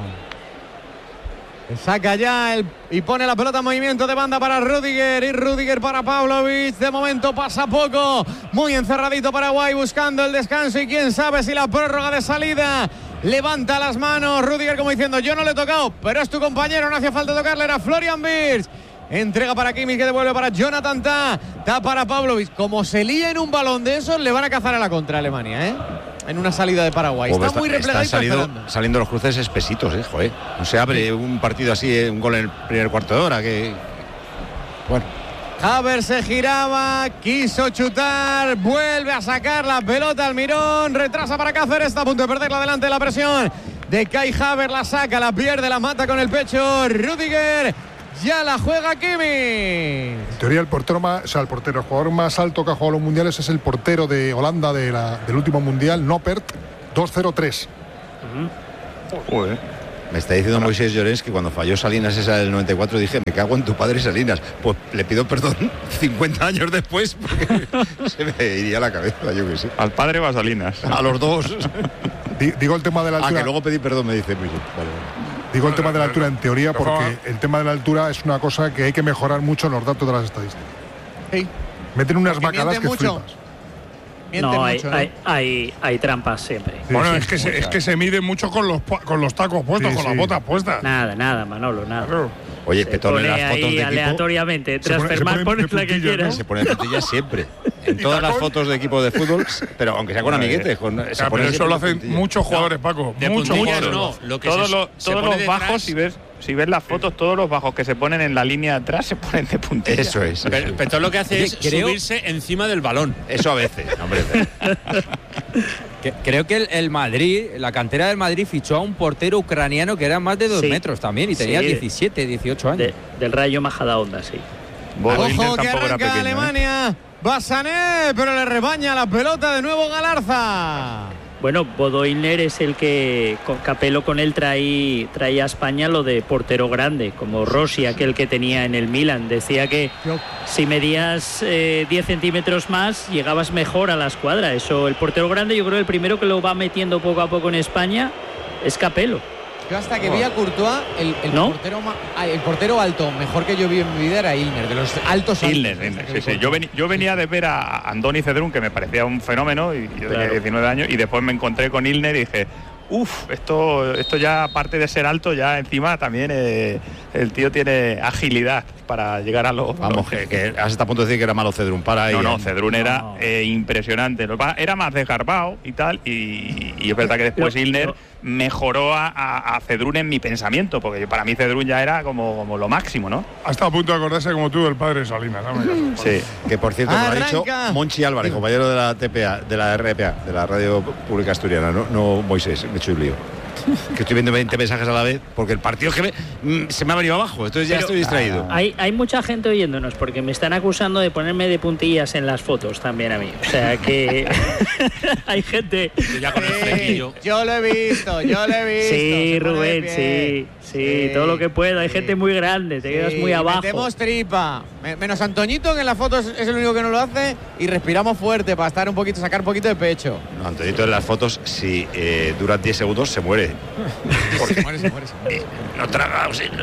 Saca ya el, y pone la pelota en movimiento de banda para Rüdiger y Rüdiger para Pavlovic. De momento pasa poco. Muy encerradito Paraguay buscando el descanso y quién sabe si la prórroga de salida. Levanta las manos Rüdiger como diciendo yo no le he tocado, pero es tu compañero, no hacía falta tocarle, era Florian Wirtz. Entrega para Kimmich que devuelve para Jonathan Tah. Tah para Pavlovic. Como se lía en un balón de esos, le van a cazar a la contra Alemania, ¿eh? En una salida de Paraguay. Está, está muy replegadito saliendo, esperando. saliendo los cruces espesitos, ¿eh? Joder. No se abre un partido así, un gol en el primer cuarto de hora. Que... Bueno. Havertz se giraba, quiso chutar, vuelve a sacar la pelota Almirón, retrasa para Cáceres, está a punto de perderla delante de la presión de Kai Havertz, la saca, la pierde, la mata con el pecho Rüdiger. Ya la juega Kimmich. En teoría el portero más, o sea, el portero, el jugador más alto que ha jugado los mundiales es el portero de Holanda de la, del último mundial, Noppert, dos cero tres. Uh-huh. Me está diciendo Moisés Llorens que cuando falló Salinas esa del noventa y cuatro dije, me cago en tu padre Salinas. Pues le pido perdón cincuenta años después porque se me iría la cabeza, yo que sé. ¿Al padre o a Salinas? A los dos. Digo el tema de la altura. Ah, que luego pedí perdón, me dice Moisés. Vale, vale. Digo el tema de la altura en teoría porque el tema de la altura es una cosa que hay que mejorar mucho en los datos de las estadísticas. Sí. Meten unas Porque bacadas que mucho. flipas. No, Miente hay, mucho, ¿no? hay, hay, hay trampas siempre. Sí, Bueno, sí, es, que se, o sea, es que se mide mucho con los, pa- con los tacos puestos, Sí, con sí. las botas puestas. Nada, nada, Manolo, nada. Claro. Oye, Se que tomen pone las fotos ahí de equipo. aleatoriamente. Se pone- se Transfermarkt pone pones de la que puntillas, quieras. Se ponen puntillas siempre. En ¿Y todas las tacón? fotos de equipo de fútbol, pero aunque sea con amiguetes. Con, se Ya, pone pero eso siempre lo de hacen puntillas. muchos jugadores, Paco. De Muchos puntillas jugadores. no. Lo que todos se- los, se todos pone los bajos, detrás- si ves, si ves las fotos, todos los bajos que se ponen en la línea de atrás se ponen de puntillas. Eso es. Pero, Eso, pero todo lo que hace Oye, es creo- subirse encima del balón. eso a veces, hombre. Que- creo que el, el Madrid, la cantera del Madrid fichó a un portero ucraniano que era más de dos Sí. metros también y tenía Sí. diecisiete, dieciocho años. De- del Rayo Majadahonda, sí. Bodo Illner Ojo que tampoco era arranca pequeño, ¿eh? Alemania. Va Sané, pero le rebaña la pelota de nuevo Galarza. Bueno, Bodo Illner es el que con Capello con él traía, traía a España lo de portero grande, como Rossi, aquel que tenía en el Milan. Decía que si medías eh, diez centímetros más, llegabas mejor a la escuadra. Eso, el portero grande, yo creo que el primero que lo va metiendo poco a poco en España es Capello. Yo hasta que vi a Courtois, el, el, ¿No? portero, ma- ah, el portero alto, mejor que yo vi en mi vida era Illner, de los altos altos. Illner, Illner, sí, sí. Yo, veni- yo venía de ver a Andoni Cedrún, que me parecía un fenómeno, y yo tenía Claro. diecinueve años, y después me encontré con Illner y dije, uff, esto, esto ya, aparte de ser alto, ya encima también eh, el tío tiene agilidad para llegar a los... Vamos, que, que has estado a punto de decir que era malo Cedrún. Para ahí. No, no, eh. Cedrún era No. eh, impresionante. Lo que pasa- Era más desgarbado y tal, y, y es verdad que después Pero- Illner pero- mejoró a, a, a Cedrún en mi pensamiento, porque para mí Cedrún ya era como, como lo máximo, ¿no? Ha estado a punto de acordarse como tú del padre Salinas. ¿No? Me caso. Sí. Que por cierto, me lo ha dicho Arranca. Monchi Álvarez, compañero de la T P A, de la R P A, de la Radio Pública Asturiana, no, no Moisés, me he hecho un lío. Que estoy viendo veinte mensajes a la vez, porque el partido que me, mm, se me ha venido abajo, entonces ya Pero- estoy distraído. Hay, hay mucha gente oyéndonos porque me están acusando de ponerme de puntillas en las fotos también a mí. O sea que hay gente. Y ya con el flequillo. Yo lo he visto, yo lo he visto. Sí, se pone de Rubén, pie. sí, sí, todo lo que puedo. Hay sí. gente muy grande, te quedas Sí, muy abajo. Metemos tripa. Me- Menos Antoñito, que en la foto es, es el único que no lo hace. Y respiramos fuerte para estar un poquito, sacar un poquito de pecho. No, Antonito en las fotos, si eh, duran diez segundos, se muere. Se muere, se muere, se muere. Eh, no traga oxígeno.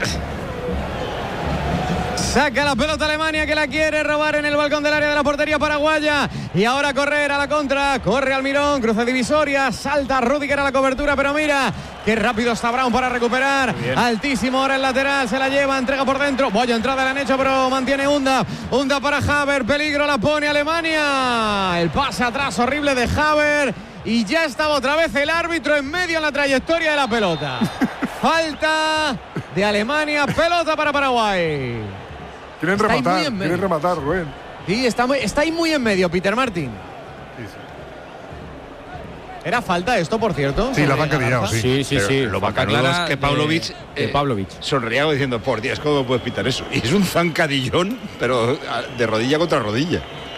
Saca la pelota Alemania, que la quiere robar en el balcón del área de la portería paraguaya. Y ahora correr a la contra. Corre Almirón, cruce divisoria. Salta Rüdiger a la cobertura, pero mira qué rápido está Brown para recuperar. Altísimo ahora el lateral, se la lleva, entrega por dentro. Vaya entrada le han hecho, pero mantiene Hunda. Hunda para Haver, peligro la pone Alemania. El pase atrás horrible de Haver. Y ya estaba otra vez el árbitro en medio en la trayectoria de la pelota. Falta de Alemania, pelota para Paraguay. Quieren Está ahí muy rematar, en medio. quieren rematar, Rubén. Sí, está, muy- está ahí muy en medio, Peter Martin. Sí, sí. ¿Era falta esto, por cierto? Sí, la sobre han acarillado, Galarza? sí. Sí, sí, Pero sí. lo Falta bacanudo clara es que de- Pavlovic, de eh, Pavlovic. sonreía como diciendo, por Dios, ¿cómo puedes pitar eso? Y es un zancadillón, pero ah, de rodilla contra rodilla.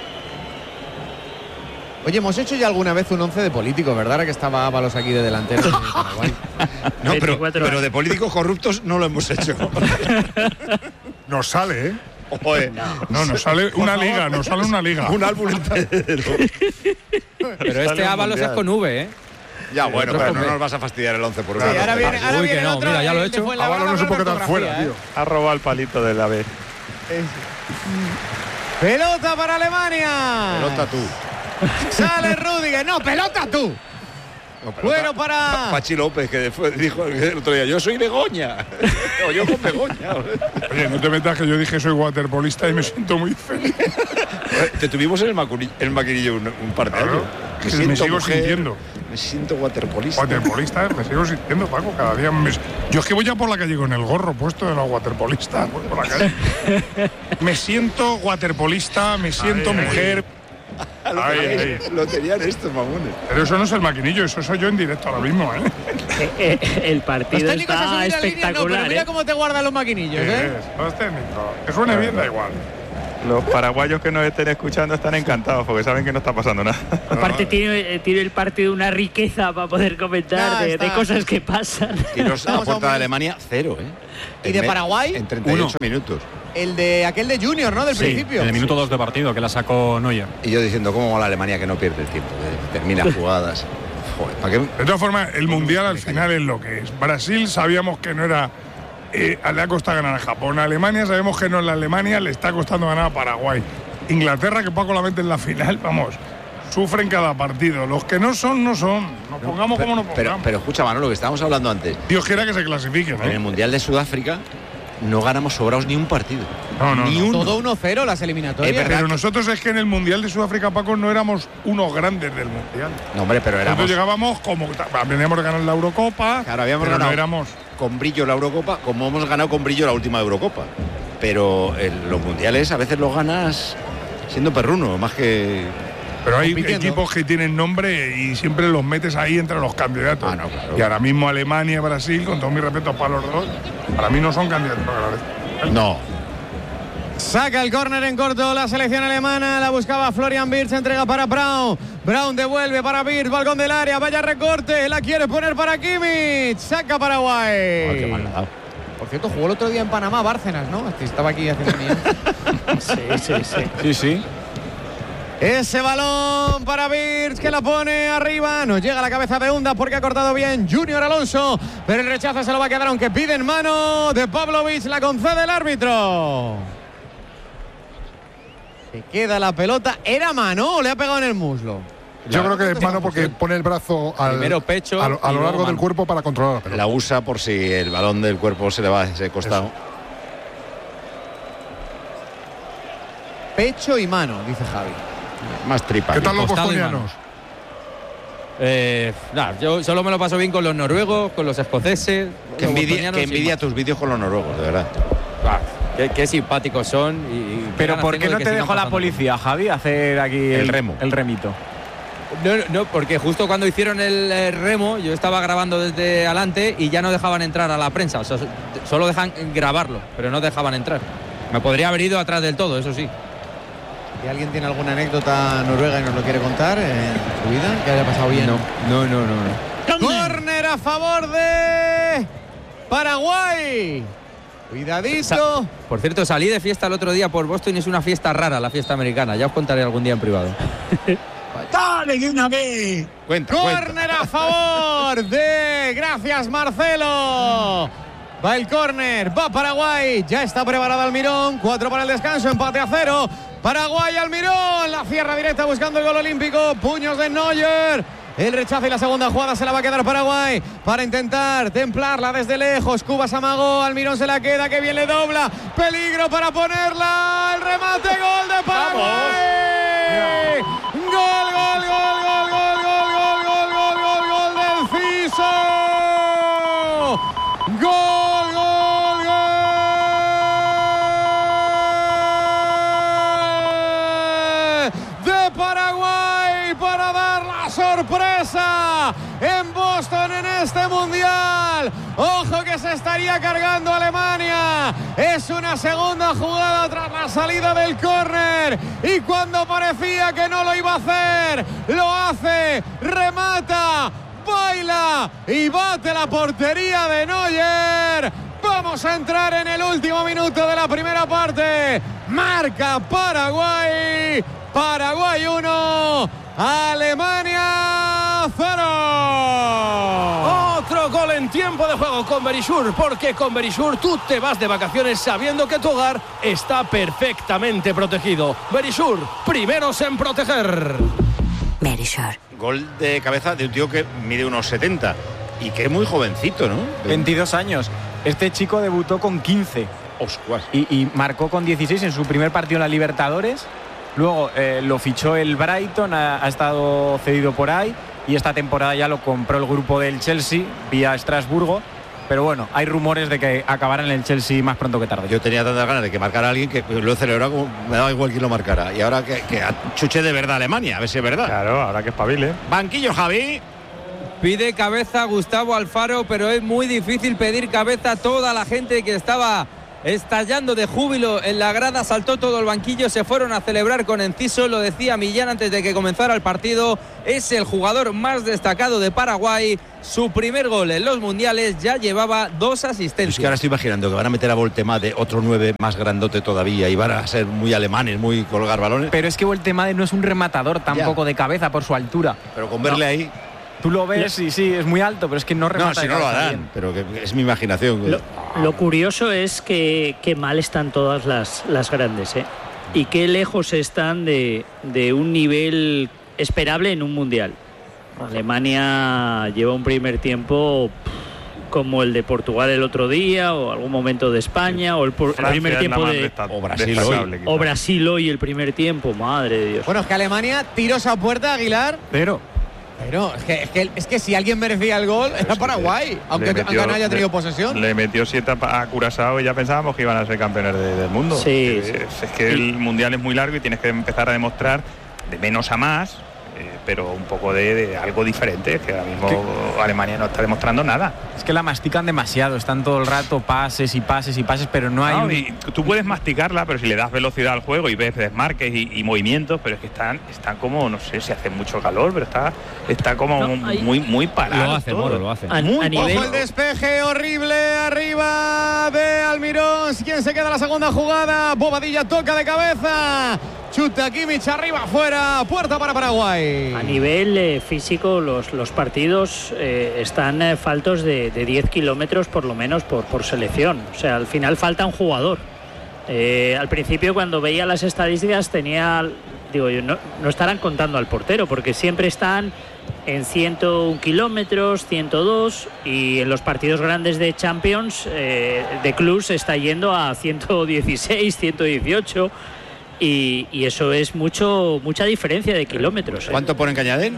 Oye, hemos hecho ya alguna vez un once de políticos, ¿verdad? Ahora que estaba Ábalos aquí de delantero de Paraguay. No, pero, veinticuatro pero de políticos corruptos no lo hemos hecho. Nos sale, ¿eh? Joder, No, nos sale una liga, nos sale una liga. un álbum entero. Pero este Ábalos es con V, ¿eh? Ya, bueno, otro pero con no B. nos vas a fastidiar el once por Sí, una. ahora viene, ahora Uy, viene que el no, otro. mira, ya lo he el de hecho. Fuenlabrada Ábalos no se con puede quedar ortografía, fuera, ¿eh? tío. Ha robado el palito de la B. Pelota para Alemania. Pelota tú. Sale Rüdiger. No, pelota tú. No, pelota- Bueno, para- Pachi López, que después dijo el otro día, yo soy Begoña. O yo con Begoña. Oye, no te metas que yo dije soy waterpolista y me siento muy feliz. Te tuvimos en el, macuri- el maquinillo un, un par de Claro, años. que me sigo sintiendo. Me siento waterpolista. Waterpolista, me sigo sintiendo, Paco, cada día me... Yo es que voy ya por la calle con el gorro puesto de los waterpolistas, voy por la calle. Me siento waterpolista, me siento Ahí, ahí. mujer. lo, Ay, tenían, ay. lo tenían estos mamones. Pero eso no es el maquinillo, eso soy yo en directo ahora mismo, ¿eh? Eh, eh, el partido Los técnicos a está subir la línea, no, espectacular. pero mira ¿eh? cómo te guardan los maquinillos, ¿Qué ¿eh? es? Los técnicos. Que suene bien, da igual. Los paraguayos que nos estén escuchando están encantados porque saben que no está pasando nada. Aparte tiene, tiene el partido una riqueza para poder comentar Ya de, está. de cosas que pasan. Tiros a Vamos a puerta un- de Alemania, cero, ¿eh? ¿Y En de me- Paraguay? En treinta y ocho minutos. El de aquel de Junior, ¿no? Del Sí, principio. en el minuto dos de partido que la sacó Neuer. Y yo diciendo, ¿cómo mola Alemania que no pierde el tiempo? Que termina jugadas. Joder, ¿para qué? De todas formas, el Mundial al final es lo que es. Brasil sabíamos que no era... Eh, le ha costado ganar a Japón. A Alemania sabemos que no es la Alemania, le está costando ganar a Paraguay. Inglaterra, que Paco la mete en la final, vamos, sufren cada partido. Los que no son, no son. Nos pongamos pero, como nos pero, pongamos. pero escucha, Manolo, lo que estábamos hablando antes. Dios quiera que se clasifiquen, En el ¿eh? Mundial de Sudáfrica no ganamos sobrados ni un partido. No, no, ni no. uno. Todo uno cero las eliminatorias. Es verdad. Pero que- nosotros es que en el Mundial de Sudáfrica, Paco, no éramos unos grandes del Mundial. No, hombre, pero éramos Nosotros llegábamos como... Veníamos de ganar la Eurocopa, Claro, habíamos pero ganado. no éramos... con brillo la Eurocopa, como hemos ganado con brillo la última Eurocopa. Pero en los mundiales a veces los ganas siendo perruno, más que... Pero hay compitiendo. equipos que tienen nombre y siempre los metes ahí entre los candidatos. Ah, no, claro. Y ahora mismo Alemania y Brasil, con todo mi respeto para los dos, para mí no son candidatos. No. Saca el córner en corto la selección alemana, la buscaba Florian Wirtz, entrega para Brown. Brown devuelve para Wirtz, balcón del área, vaya recorte, la quiere poner para Kimmich, saca Paraguay. Ah, qué mal dado. Por cierto, jugó el otro día en Panamá, Bárcenas, ¿no? Este estaba aquí haciendo mía. Sí, sí, sí. Sí, sí. Ese balón para Wirtz que la pone arriba. Nos llega a la cabeza de Hunda porque ha cortado bien Junior Alonso. Pero el rechazo se lo va a quedar aunque piden mano de Pavlovic. La concede el árbitro. Se queda la pelota. ¿Era mano o le ha pegado en el muslo? Yo creo que es mano porque pone el brazo al, Primero pecho a, lo- a y lo luego largo del mano. cuerpo para controlar la pelota. La usa por si el balón del cuerpo se le va a ese costado. Pecho y mano, dice Javi. Más tripa. ¿Qué tal los costado y bostonianos? Eh, nada, yo solo me lo paso bien con los noruegos, con los escoceses. Que los envidia, bostonianos que sin envidia más. tus vídeos con los noruegos, de verdad. Ah, qué, qué simpáticos son. Y, y Pero ganas ¿por tengo qué de no que te sigan dejó la pasando. policía, Javi, hacer aquí El remo. El remito. No, no, porque justo cuando hicieron el, eh, remo, yo estaba grabando desde adelante y ya no dejaban entrar a la prensa. O sea, solo dejan grabarlo, pero no dejaban entrar. Me podría haber ido atrás del todo, eso sí. Si alguien tiene alguna anécdota noruega y nos lo quiere contar en su vida, que haya pasado bien. No, no, no, no. no. Córner a favor de Paraguay. Cuidadito. Sa- Por cierto, salí de fiesta el otro día por Boston y es una fiesta rara, la fiesta americana. Ya os contaré algún día en privado. Cuenta, cuenta. Córner a favor de... Gracias, Marcelo. Va el córner, va Paraguay. Ya está preparado Almirón. Cuatro para el descanso, empate a cero. Paraguay, Almirón. La cierra directa buscando el gol olímpico. Puños de Neuer. El rechazo y la segunda jugada se la va a quedar Paraguay para intentar templarla desde lejos. Cubas amagó, Almirón se la queda, que bien le dobla. Peligro para ponerla. El remate, gol de Paraguay. Gol, gol, gol, gol, gol, gol, gol, gol, gol, gol, gol del Ciso. Gol, gol, gol de Paraguay para dar la sorpresa en Boston en este mundial. Ojo que se estaría cargando Alemania. Es una segunda jugada tras la salida del córner y cuando parecía que no lo iba a hacer, lo hace, remata, baila y bate la portería de Neuer. Vamos a entrar en el último minuto de la primera parte. Marca Paraguay. Paraguay uno, Alemania cero. Otro gol en tiempo de juego con Berisur, porque con Berisur tú te vas de vacaciones sabiendo que tu hogar está perfectamente protegido. Berisur, primeros en proteger. Berisur. Gol de cabeza de un tío que mide unos setenta y que es muy jovencito, ¿no? veintidós años. Este chico debutó con quince. Oscuas. Y, y marcó con dieciséis en su primer partido en la Libertadores. Luego eh, lo fichó el Brighton, ha, ha estado cedido por ahí y esta temporada ya lo compró el grupo del Chelsea vía Estrasburgo Pero bueno, hay rumores de que acabará en el Chelsea más pronto que tarde. Yo tenía tantas ganas de que marcara a alguien que lo he celebrado como me daba igual quién lo marcara. Y ahora que, que chuche de verdad a Alemania, a ver si es verdad. Claro, ahora que espabile. Banquillo, Javi. Pide cabeza Gustavo Alfaro, pero es muy difícil pedir cabeza. Toda la gente que estaba estallando de júbilo en la grada saltó todo el banquillo, se fueron a celebrar con Enciso. Lo decía Millán antes de que comenzara el partido, es el jugador más destacado de Paraguay. Su primer gol en los mundiales, ya llevaba dos asistencias. Es que ahora estoy imaginando que van a meter a Voltemade, otro nueve más grandote todavía, y van a ser muy alemanes, muy colgar balones. Pero es que Voltemade no es un rematador tampoco ya. de cabeza por su altura. Pero con verle no. ahí... Tú lo ves y sí, es muy alto, pero es que no remata. No, si no lo harán, bien. Pero que es mi imaginación. Lo, lo curioso es que, que mal están todas las, las grandes, ¿eh? Y qué lejos están de, de un nivel esperable en un mundial. Alemania lleva un primer tiempo como el de Portugal el otro día, o algún momento de España, sí. o el, por, el primer tiempo de o Brasil hoy. o Brasil hoy el primer tiempo, madre de Dios. Bueno, es que Alemania tiró esa puerta, Aguilar. Pero Pero es que, es, que, es que si alguien merecía el gol era Paraguay, aunque, metió, aunque no haya tenido le, posesión. Le metió siete a Curazao y ya pensábamos que iban a ser campeones de, del mundo. Sí, es, sí. es que el mundial es muy largo y tienes que empezar a demostrar de menos a más, eh, pero un poco de, de algo diferente, que ahora mismo ¿Qué? Alemania no está demostrando nada. Es que la mastican demasiado, están todo el rato pases y pases y pases, pero no hay... No, un... y tú puedes masticarla, pero si le das velocidad al juego y ves desmarques y, y movimientos, pero es que están, están como, no sé si hace mucho calor, pero está, está como no, hay... muy, muy parado. Lo hace, todo. Moro, lo hace. A, Muy a nivel... Ojo el despeje horrible arriba de Almirón. ¿Quién se queda en la segunda jugada? Bobadilla toca de cabeza. Chuta Kimmich arriba, afuera. Puerta para Paraguay. A nivel eh, físico, los, los partidos eh, están eh, faltos de, de diez kilómetros por lo menos por, por selección. O sea, al final falta un jugador. Eh, al principio, cuando veía las estadísticas, tenía... Digo yo, no, no estarán contando al portero, porque siempre están en ciento un kilómetros, ciento dos, y en los partidos grandes de Champions, eh, de clubs, está yendo a ciento dieciséis, ciento dieciocho... Y, y eso es mucho mucha diferencia de kilómetros. ¿eh? ¿Cuánto ponen Cañadén?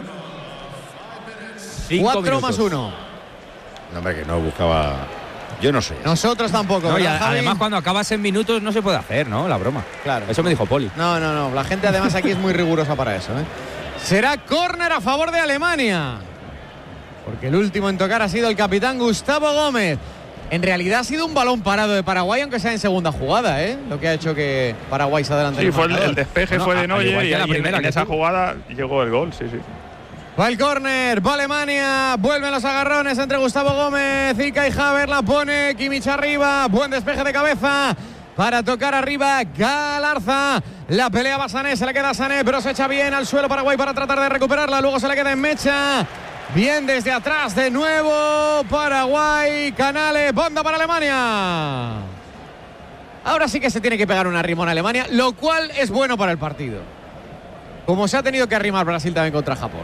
Cuatro más uno. No, hombre, que no buscaba. Yo no sé. Nosotros tampoco. No, y ¿verdad, Javi? además, cuando acabas en minutos no se puede hacer, ¿no? La broma. Claro. Eso me dijo Poli. No, no, no. La gente además aquí es muy rigurosa para eso, ¿eh? Será córner a favor de Alemania, porque el último en tocar ha sido el capitán Gustavo Gómez. En realidad ha sido un balón parado de Paraguay, aunque sea en segunda jugada, ¿eh? Lo que ha hecho que Paraguay se adelante. Sí, fue el, el despeje, no, fue de Neuer y, la y primera en, en esa jugada llegó el gol, sí, sí. Va el córner, va Alemania, vuelven los agarrones entre Gustavo Gómez y Kai Havertz, la pone Kimmich arriba, buen despeje de cabeza para tocar arriba Galarza. La pelea va Sané, se le queda a Sané, pero se echa bien al suelo Paraguay para tratar de recuperarla, luego se le queda en mecha. Bien desde atrás de nuevo Paraguay, Canales, banda para Alemania. Ahora sí que se tiene que pegar una rimón a Alemania, lo cual es bueno para el partido, como se ha tenido que arrimar Brasil también contra Japón.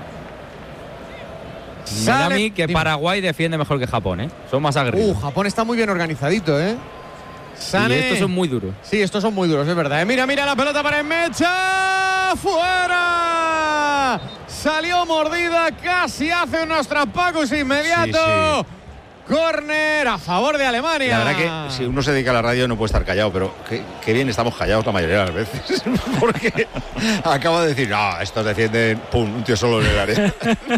Me da a mí que Paraguay defiende mejor que Japón, ¿eh? Son más agresivos. Uh, Japón está muy bien organizadito, ¿eh? Sané. Y estos son muy duros. Sí, estos son muy duros, es verdad. ¿eh? Mira, mira la pelota para Enmecha. ¡Fuera! Salió mordida, casi hace unos trapacos inmediato. Sí, sí. Córner a favor de Alemania. La verdad que si uno se dedica a la radio no puede estar callado, pero qué, qué bien estamos callados la mayoría de las veces. Porque acabo de decir, no, estos defienden, pum, un tío solo en el área.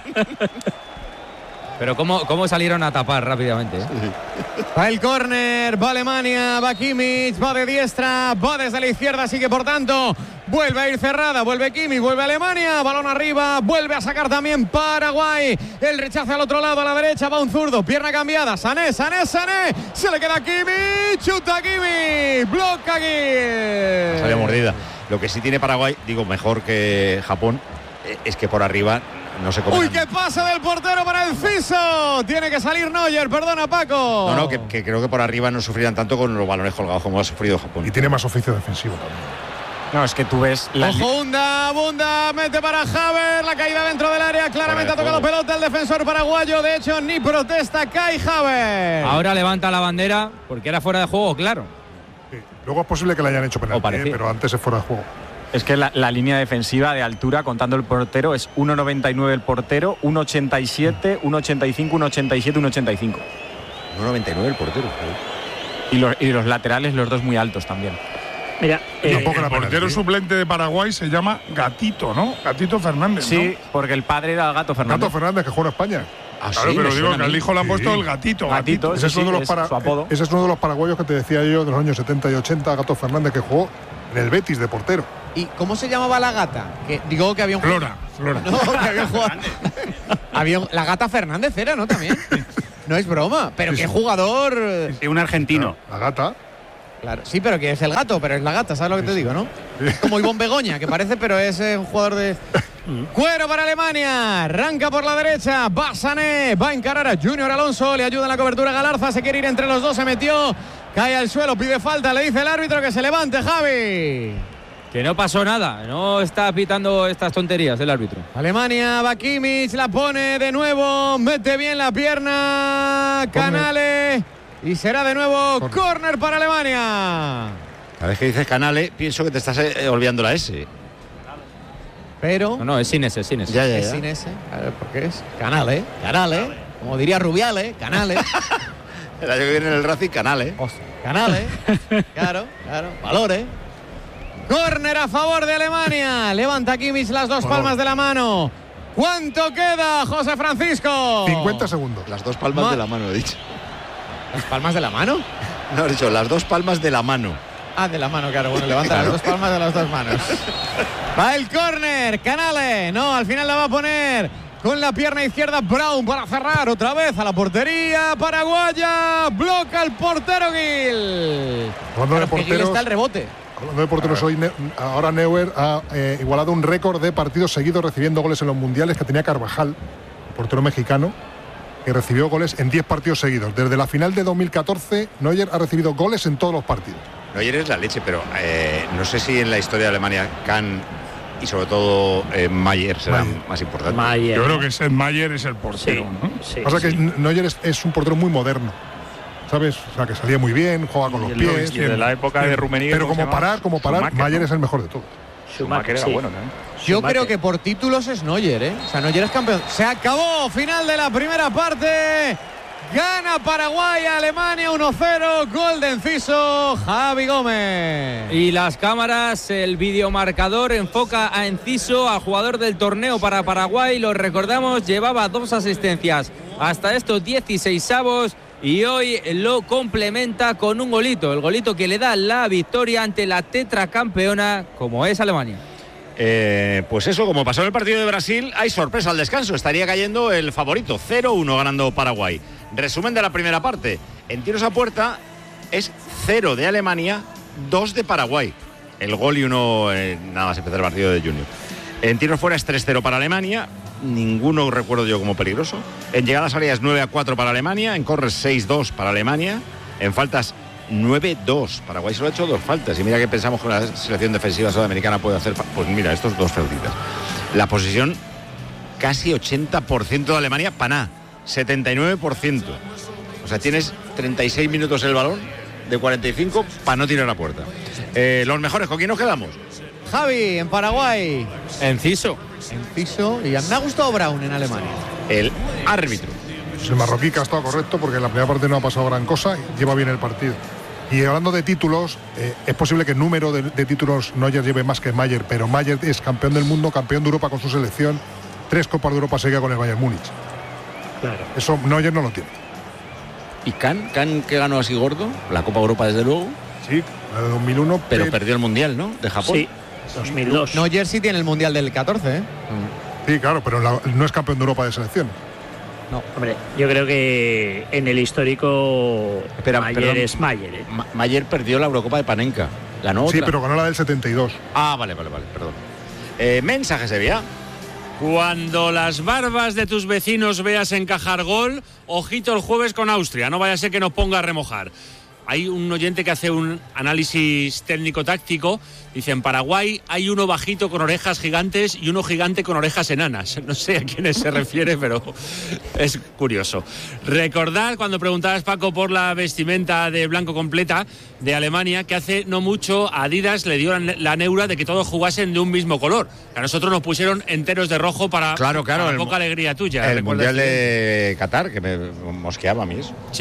Pero cómo, cómo salieron a tapar rápidamente, ¿eh? Sí. Va el córner, va Alemania, va Kimmich, va de diestra, va desde la izquierda, así que por tanto vuelve a ir cerrada, vuelve Kimmich, vuelve Alemania, balón arriba, vuelve a sacar también Paraguay, el rechace al otro lado, a la derecha, va un zurdo, pierna cambiada, Sané, Sané, Sané, se le queda Kimmich, chuta Kimmich, bloca aquí. Salió mordida. Lo que sí tiene Paraguay, digo mejor que Japón, es que por arriba no se come. ¡Uy, qué pasa del portero para el Ciso! Tiene que salir Neuer, perdona Paco. No, no, que, que creo que por arriba no sufrirán tanto con los balones colgados como ha sufrido Japón. Y tiene más oficio defensivo también. No, es que tú ves... La... Ojo, Bunda, Bunda, mete para Havertz, la caída dentro del área, claramente ha tocado pelota el defensor paraguayo, de hecho ni protesta Kai Havertz. Ahora levanta la bandera porque era fuera de juego, claro. Sí. Luego es posible que le hayan hecho penalti, ¿eh? Pero antes es fuera de juego. Es que la, la línea defensiva de altura, contando el portero, es uno noventa y nueve el portero, uno ochenta y siete, uno ochenta y cinco, uno ochenta y siete, uno ochenta y cinco. uno noventa y nueve el portero. Y los, y los laterales, los dos muy altos también. Mira, eh, el portero suplente de Paraguay se llama Gatito, ¿no? Gatito Fernández, Sí, ¿no? porque el padre era Gato Fernández. Gato Fernández, que juega en España. Ah, Claro, sí, pero me digo suena que a al mí. hijo le han puesto Sí. el Gatito. Gatito, Ese, sí, es uno de los es para- su apodo. ese es uno de los paraguayos que te decía yo de los años setenta y ochenta, Gato Fernández, que jugó en el Betis de portero. ¿Y cómo se llamaba la gata? Que digo que había un Flora, Flora. No, que había un jugador. Había un- la gata Fernández era, ¿no? También. No es broma, pero Sí, qué sí. jugador. Sí, un argentino. La gata. Claro, sí, pero que es el gato, pero es la gata, ¿sabes lo que te digo, no? Es como Ivonne Begoña, que parece, pero es eh, un jugador de. Cuero para Alemania, arranca por la derecha, va Sané, va a encarar a Junior Alonso, le ayuda en la cobertura Galarza, se quiere ir entre los dos, se metió, cae al suelo, pide falta, le dice el árbitro que se levante, Javi. Que no pasó nada, no está pitando estas tonterías el árbitro. Alemania, va Kimmich, la pone de nuevo, mete bien la pierna, Canale, y será de nuevo córner para Alemania. Cada vez que dices Canale, pienso que te estás eh, olvidando la S. Pero No, no, es sin ese, sin ese. Ya, ya, es ya. sin ese, a ver, ¿por qué es? Canale, Canale, como diría Rubiales, Canale. El año que viene en el Racing, Canale. Canales, claro, claro, valores. Córner a favor de Alemania. Levanta Kimmich las dos palmas de la mano. ¿Cuánto queda, José Francisco? cincuenta segundos. Las dos palmas Ma- de la mano, he dicho. ¿Las palmas de la mano? No, he dicho, las dos palmas de la mano. Ah, de la mano, claro. Bueno, levanta las dos palmas de las dos manos. Va el córner, Canale. No, al final la va a poner con la pierna izquierda Brown para cerrar otra vez a la portería paraguaya. Bloca el portero Gil. Hablando de Claro, que Gil porteros, está el rebote. hablando de porteros hoy, Ne- ahora Neuer ha eh, igualado un récord de partidos seguidos recibiendo goles en los mundiales que tenía Carvajal, portero mexicano, que recibió goles en diez partidos seguidos. Desde la final de dos mil catorce, Neuer ha recibido goles en todos los partidos. Neuer es la leche, pero eh, no sé si en la historia de Alemania Kahn y sobre todo eh, Mayer serán Mayer. más importantes. Mayer. Yo creo que Seth Mayer es el Sí, portero, ¿no? sí, Pasa sí. que Neuer es, es un portero muy moderno, ¿sabes? O sea, que salía muy bien, juega con los Y el pies. y de la época de Rummenigge, Pero ¿cómo se como llamaba? parar, como parar, Schumacher, Mayer ¿no? es el mejor de todos. Schumacher era sí. bueno, ¿no? Yo Schumacher. creo que por títulos es Neuer, ¿eh? O sea, Neuer es campeón. Se acabó, final de la primera parte. Gana Paraguay a Alemania uno cero. Gol de Enciso, Javi Gómez. Y las cámaras, el videomarcador enfoca a Enciso, al jugador del torneo para Paraguay. Lo recordamos, llevaba dos asistencias hasta estos dieciseisavos y hoy lo complementa con un golito. El golito que le da la victoria ante la tetracampeona como es Alemania. Eh, pues eso, como pasó en el partido de Brasil, hay sorpresa al descanso. Estaría cayendo el favorito, cero uno ganando Paraguay. Resumen de la primera parte. En tiros a puerta es cero de Alemania, dos de Paraguay. El gol y uno, eh, nada más empezar el partido de Junior. En tiros fuera es tres cero para Alemania. Ninguno recuerdo yo como peligroso. En llegadas salidas nueve a cuatro para Alemania. En corres seis dos para Alemania. En faltas nueve dos. Paraguay solo ha hecho dos faltas. Y mira que pensamos que la selección defensiva sudamericana puede hacer. Pues mira, estos dos faltitas. La posesión casi ochenta por ciento de Alemania, Paná, setenta y nueve por ciento. O sea, tienes treinta y seis minutos el balón de cuarenta y cinco para no tirar a puerta. Eh, los mejores, ¿con quién nos quedamos? Javi, en Paraguay. Enciso. Enciso. Y me ha gustado Brown en Alemania. El árbitro. Pues el marroquí que ha estado correcto porque en la primera parte no ha pasado gran cosa y lleva bien el partido. Y hablando de títulos, eh, es posible que el número de, de títulos Neuer lleve más que Mayer, pero Mayer es campeón del mundo, campeón de Europa con su selección, tres Copas de Europa seguidas con el Bayern Múnich. Claro. Eso Neuer no lo tiene. ¿Y Kahn? ¿Kahn que ganó así gordo? La Copa Europa, desde luego. Sí, la de dos mil uno. Pero perdió el Mundial, ¿no? De Japón. Sí, dos mil dos. Neuer sí tiene el Mundial del catorce, ¿eh? Sí, claro, pero la- no es campeón de Europa de selección. No. Hombre, yo creo que en el histórico Espera, Mayer perdón. es Mayer, ¿eh? Ma- Mayer perdió la Eurocopa de Panenka. Ganó Sí, otra. pero ganó la del setenta y dos. Ah, vale, vale, vale, perdón. Eh, mensaje, Sevilla. Cuando las barbas de tus vecinos veas encajar gol, ojito el jueves con Austria, no vaya a ser que nos ponga a remojar. Hay un oyente que hace un análisis técnico-táctico. Dice, en Paraguay hay uno bajito con orejas gigantes y uno gigante con orejas enanas. No sé a quiénes se refiere, pero es curioso. Recordad, cuando preguntabas, Paco, por la vestimenta de blanco completa de Alemania, que hace no mucho a Adidas le dio la, la neura de que todos jugasen de un mismo color. A nosotros nos pusieron enteros de rojo para, Claro, claro, para el poca mu- alegría tuya. El ¿Recuerdas Mundial que- de Qatar, que me mosqueaba a mí eso. Sí.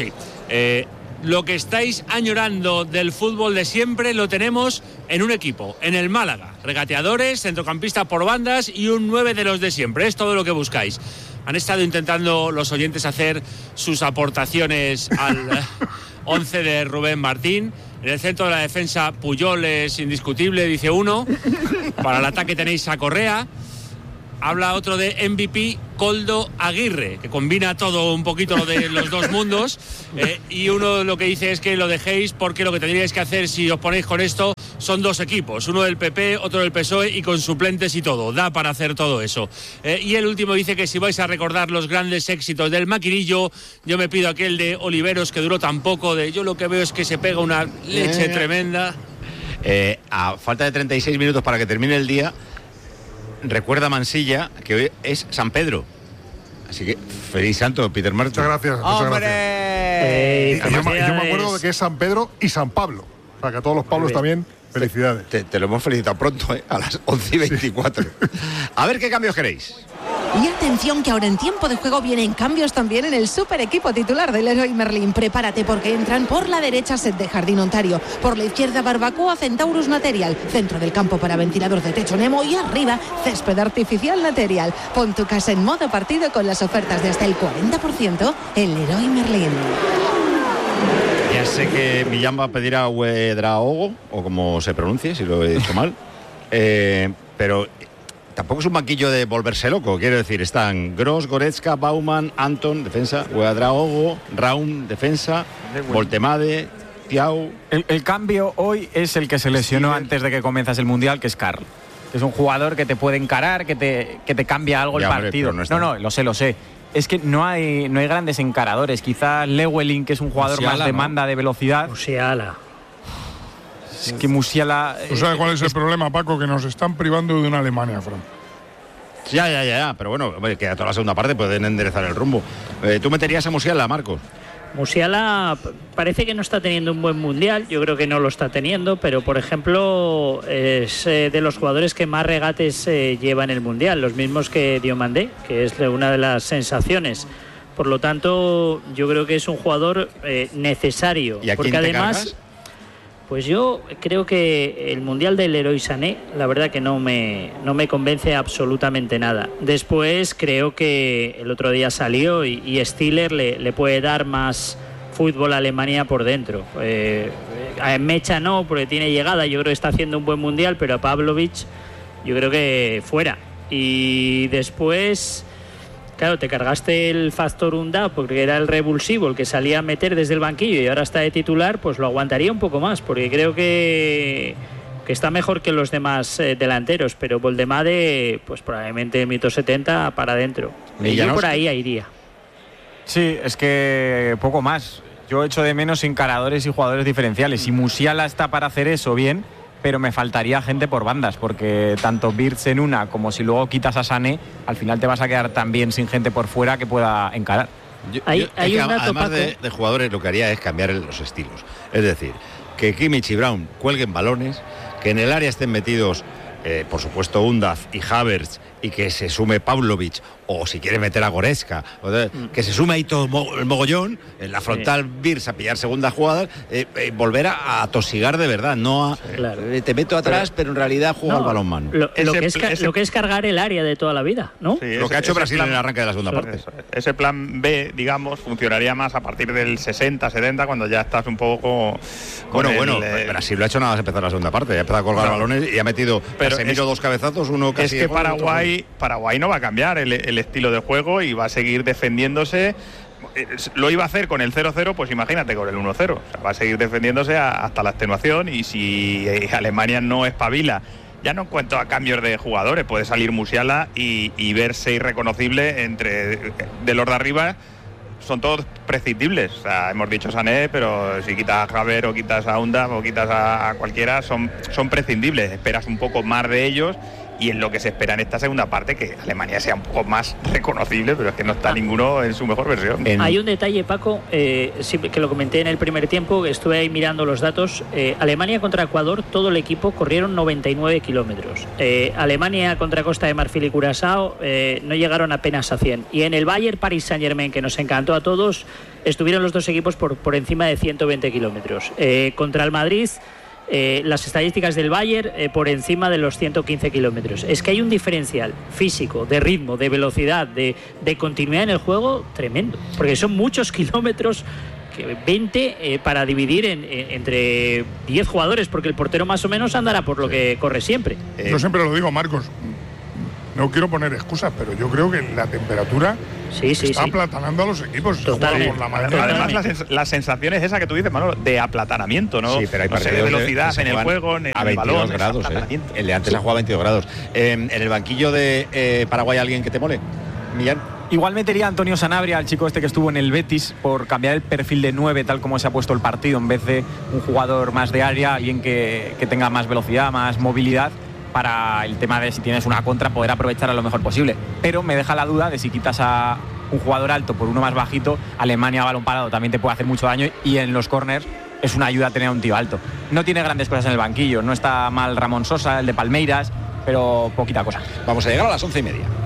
Eh, lo que estáis añorando del fútbol de siempre lo tenemos en un equipo, en el Málaga. Regateadores, centrocampista por bandas y un nueve de los de siempre. Es todo lo que buscáis. Han estado intentando los oyentes hacer sus aportaciones al once de Rubén Martín. En el centro de la defensa, Puyol es indiscutible, dice uno. Para el ataque tenéis a Correa. Habla otro de M V P, Koldo Aguirre, que combina todo un poquito lo de los dos mundos. Eh, y uno lo que dice es que lo dejéis porque lo que tendríais que hacer si os ponéis con esto son dos equipos, uno del P P, otro del P S O E y con suplentes y todo. Da para hacer todo eso. Eh, y el último dice que si vais a recordar los grandes éxitos del Maquinillo, yo me pido aquel de Oliveros que duró tan poco. De yo lo que veo es que se pega una leche eh. tremenda. Eh, a falta de treinta y seis minutos para que termine el día, recuerda Mansilla que hoy es San Pedro. Así que feliz santo, Peter Martin. Muchas gracias. Muchas ¡Hombre! gracias. Eh, Y yo, me- yo me acuerdo de que es San Pedro y San Pablo. O sea, que a todos los Pablos también, felicidades. Te, te lo hemos felicitado pronto, ¿eh? A las once y veinticuatro. A ver qué cambios queréis. Y atención que ahora en tiempo de juego vienen cambios también en el super equipo titular del Leroy Merlin. Prepárate porque entran por la derecha Set de Jardín Ontario, por la izquierda Barbacoa Centaurus Material, centro del campo para ventilador de techo Nemo y arriba Césped Artificial Material. Pon tu casa en modo partido con las ofertas de hasta el cuarenta por ciento en Leroy Merlin. Ya sé que Millán va a pedir a Ouedraogo, o como se pronuncie, si lo he dicho mal. Eh, pero tampoco es un banquillo de volverse loco. Quiero decir, están Gross, Goretzka, Bauman, Anton, defensa, Ouedraogo, Raum, defensa, Voltemade, Thiago. El, el cambio hoy es el que se lesionó Sí, antes de que comienzas el Mundial, que es Karl. Que es un jugador que te puede encarar, que te, que te cambia algo Ya, el hombre, partido. pero no está. no, no, lo sé, lo sé. Es que no hay, no hay grandes encaradores. Quizás Lewelyn, que es un jugador Musiala, más de ¿no? demanda, de velocidad. Musiala. Es que Musiala... ¿Tú sabes cuál es el problema, Paco? Que nos están privando de una Alemania, Fran. Ya, ya, ya, ya, pero bueno, hombre, que a toda la segunda parte pueden enderezar el rumbo. Eh, ¿Tú meterías a Musiala, Marcos? Musiala p- parece que no está teniendo un buen mundial, yo creo que no lo está teniendo, pero por ejemplo es eh, de los jugadores que más regates eh, lleva en el mundial, los mismos que Diomandé, que es de- una de las sensaciones. Por lo tanto, yo creo que es un jugador eh, necesario, ¿Y a porque quién te además, cargas? pues yo creo que el mundial del Leroy Sané, la verdad que no me no me convence absolutamente nada. Después creo que el otro día salió y, y Stiller le, le puede dar más fútbol a Alemania por dentro. Eh, a Mecha no, porque tiene llegada, yo creo que está haciendo un buen mundial, pero a Pavlovic yo creo que fuera. Y después, claro, te cargaste el factor Unda porque era el revulsivo, el que salía a meter desde el banquillo y ahora está de titular, pues lo aguantaría un poco más, porque creo que, que está mejor que los demás eh, delanteros, pero Voldemade, pues probablemente mito setenta para adentro. Y yo por ahí iría. Sí, es que poco más. Yo echo de menos encaradores y jugadores diferenciales. Si Musiala está para hacer eso, bien, pero me faltaría gente por bandas, porque tanto Wirtz en una como si luego quitas a Sané, al final te vas a quedar también sin gente por fuera que pueda encarar. Yo- Hay- yo- es hay que un dato, además de, Paco. de jugadores, lo que haría es cambiar el- los estilos. Es decir, que Kimmich y Brown cuelguen balones, que en el área estén metidos, eh, por supuesto, Undaf y Havertz, y que se sume Pavlovic, o si quiere meter a Goretzka, o de- que se sume ahí todo mo- el mogollón, en la frontal Wirtz a pillar segundas jugadas, eh, eh, volver a, a tosigar de verdad, no a Claro. eh, te meto atrás, pero, en realidad juega No, al balonmano. Lo, lo Ese- que es, ca- ese- lo que es cargar el área de toda la vida, ¿no? Sí, Lo ese- que ha hecho ese Brasil plan- en el arranque de la segunda parte. Eso es. Ese plan B, digamos, funcionaría más a partir del sesenta, setenta, cuando ya estás un poco con Bueno, el, bueno, eh, Brasil lo ha hecho nada más empezar la segunda parte. Ya ha empezado a colgar No. balones y ha metido Pero Casemiro es- dos cabezazos, uno casi es de que gol, otro gol. Paraguay, Paraguay no va a cambiar el, el estilo de juego y va a seguir defendiéndose. Eh, Lo iba a hacer con el cero cero, pues imagínate con el uno cero. O sea, va a seguir defendiéndose a- hasta la extenuación, y si eh, Alemania no espabila, ya no en cuanto a cambios de jugadores, puede salir Musiala y, y verse irreconocible entre de los de arriba. Son todos prescindibles. O sea, hemos dicho Sané, pero si quitas a Javier o quitas a Unda o quitas a, a cualquiera, son, son prescindibles. Esperas un poco más de ellos, y en lo que se espera en esta segunda parte, que Alemania sea un poco más reconocible, pero es que no está ninguno en su mejor versión. En- Hay un detalle, Paco, eh, sí, que lo comenté en el primer tiempo, que estuve ahí mirando los datos. Eh, Alemania contra Ecuador, todo el equipo corrieron noventa y nueve kilómetros. Eh, Alemania contra Costa de Marfil y Curazao eh, no llegaron apenas a cien. Y en el Bayern Paris Saint Germain, que nos encantó a todos, estuvieron los dos equipos por, por encima de ciento veinte kilómetros. Eh, contra el Madrid, eh, las estadísticas del Bayern eh, por encima de los ciento quince kilómetros. Es que hay un diferencial físico, de ritmo, de velocidad, de, de continuidad en el juego tremendo, porque son muchos kilómetros, veinte eh, para dividir en, en, entre diez jugadores, porque el portero más o menos andará por lo que corre siempre. Eh, yo siempre lo digo, Marcos, no quiero poner excusas, pero yo creo que la temperatura sí, sí, está sí. aplatanando a los equipos. Totalmente. Por la mañana. Además, la, sens la sensación es esa que tú dices, Manolo, de aplatanamiento, ¿no? Sí, pero hay no sé, de velocidad de, en el juego, en el a veintidós balón, grados. Eh. El de antes sí. ha jugado a veintidós grados. Eh, ¿En el banquillo de eh, Paraguay alguien que te mole, Millán? Igual metería a Antonio Sanabria, al chico este que estuvo en el Betis, por cambiar el perfil de nueve tal como se ha puesto el partido, en vez de un jugador más de área, alguien que, que tenga más velocidad, más movilidad, para el tema de si tienes una contra poder aprovechar a lo mejor posible. Pero me deja la duda de si quitas a un jugador alto por uno más bajito, Alemania a balón parado también te puede hacer mucho daño, y en los corners es una ayuda tener a un tío alto. No tiene grandes cosas en el banquillo, no está mal Ramón Sosa, el de Palmeiras, pero poquita cosa. Vamos a llegar a las once y media.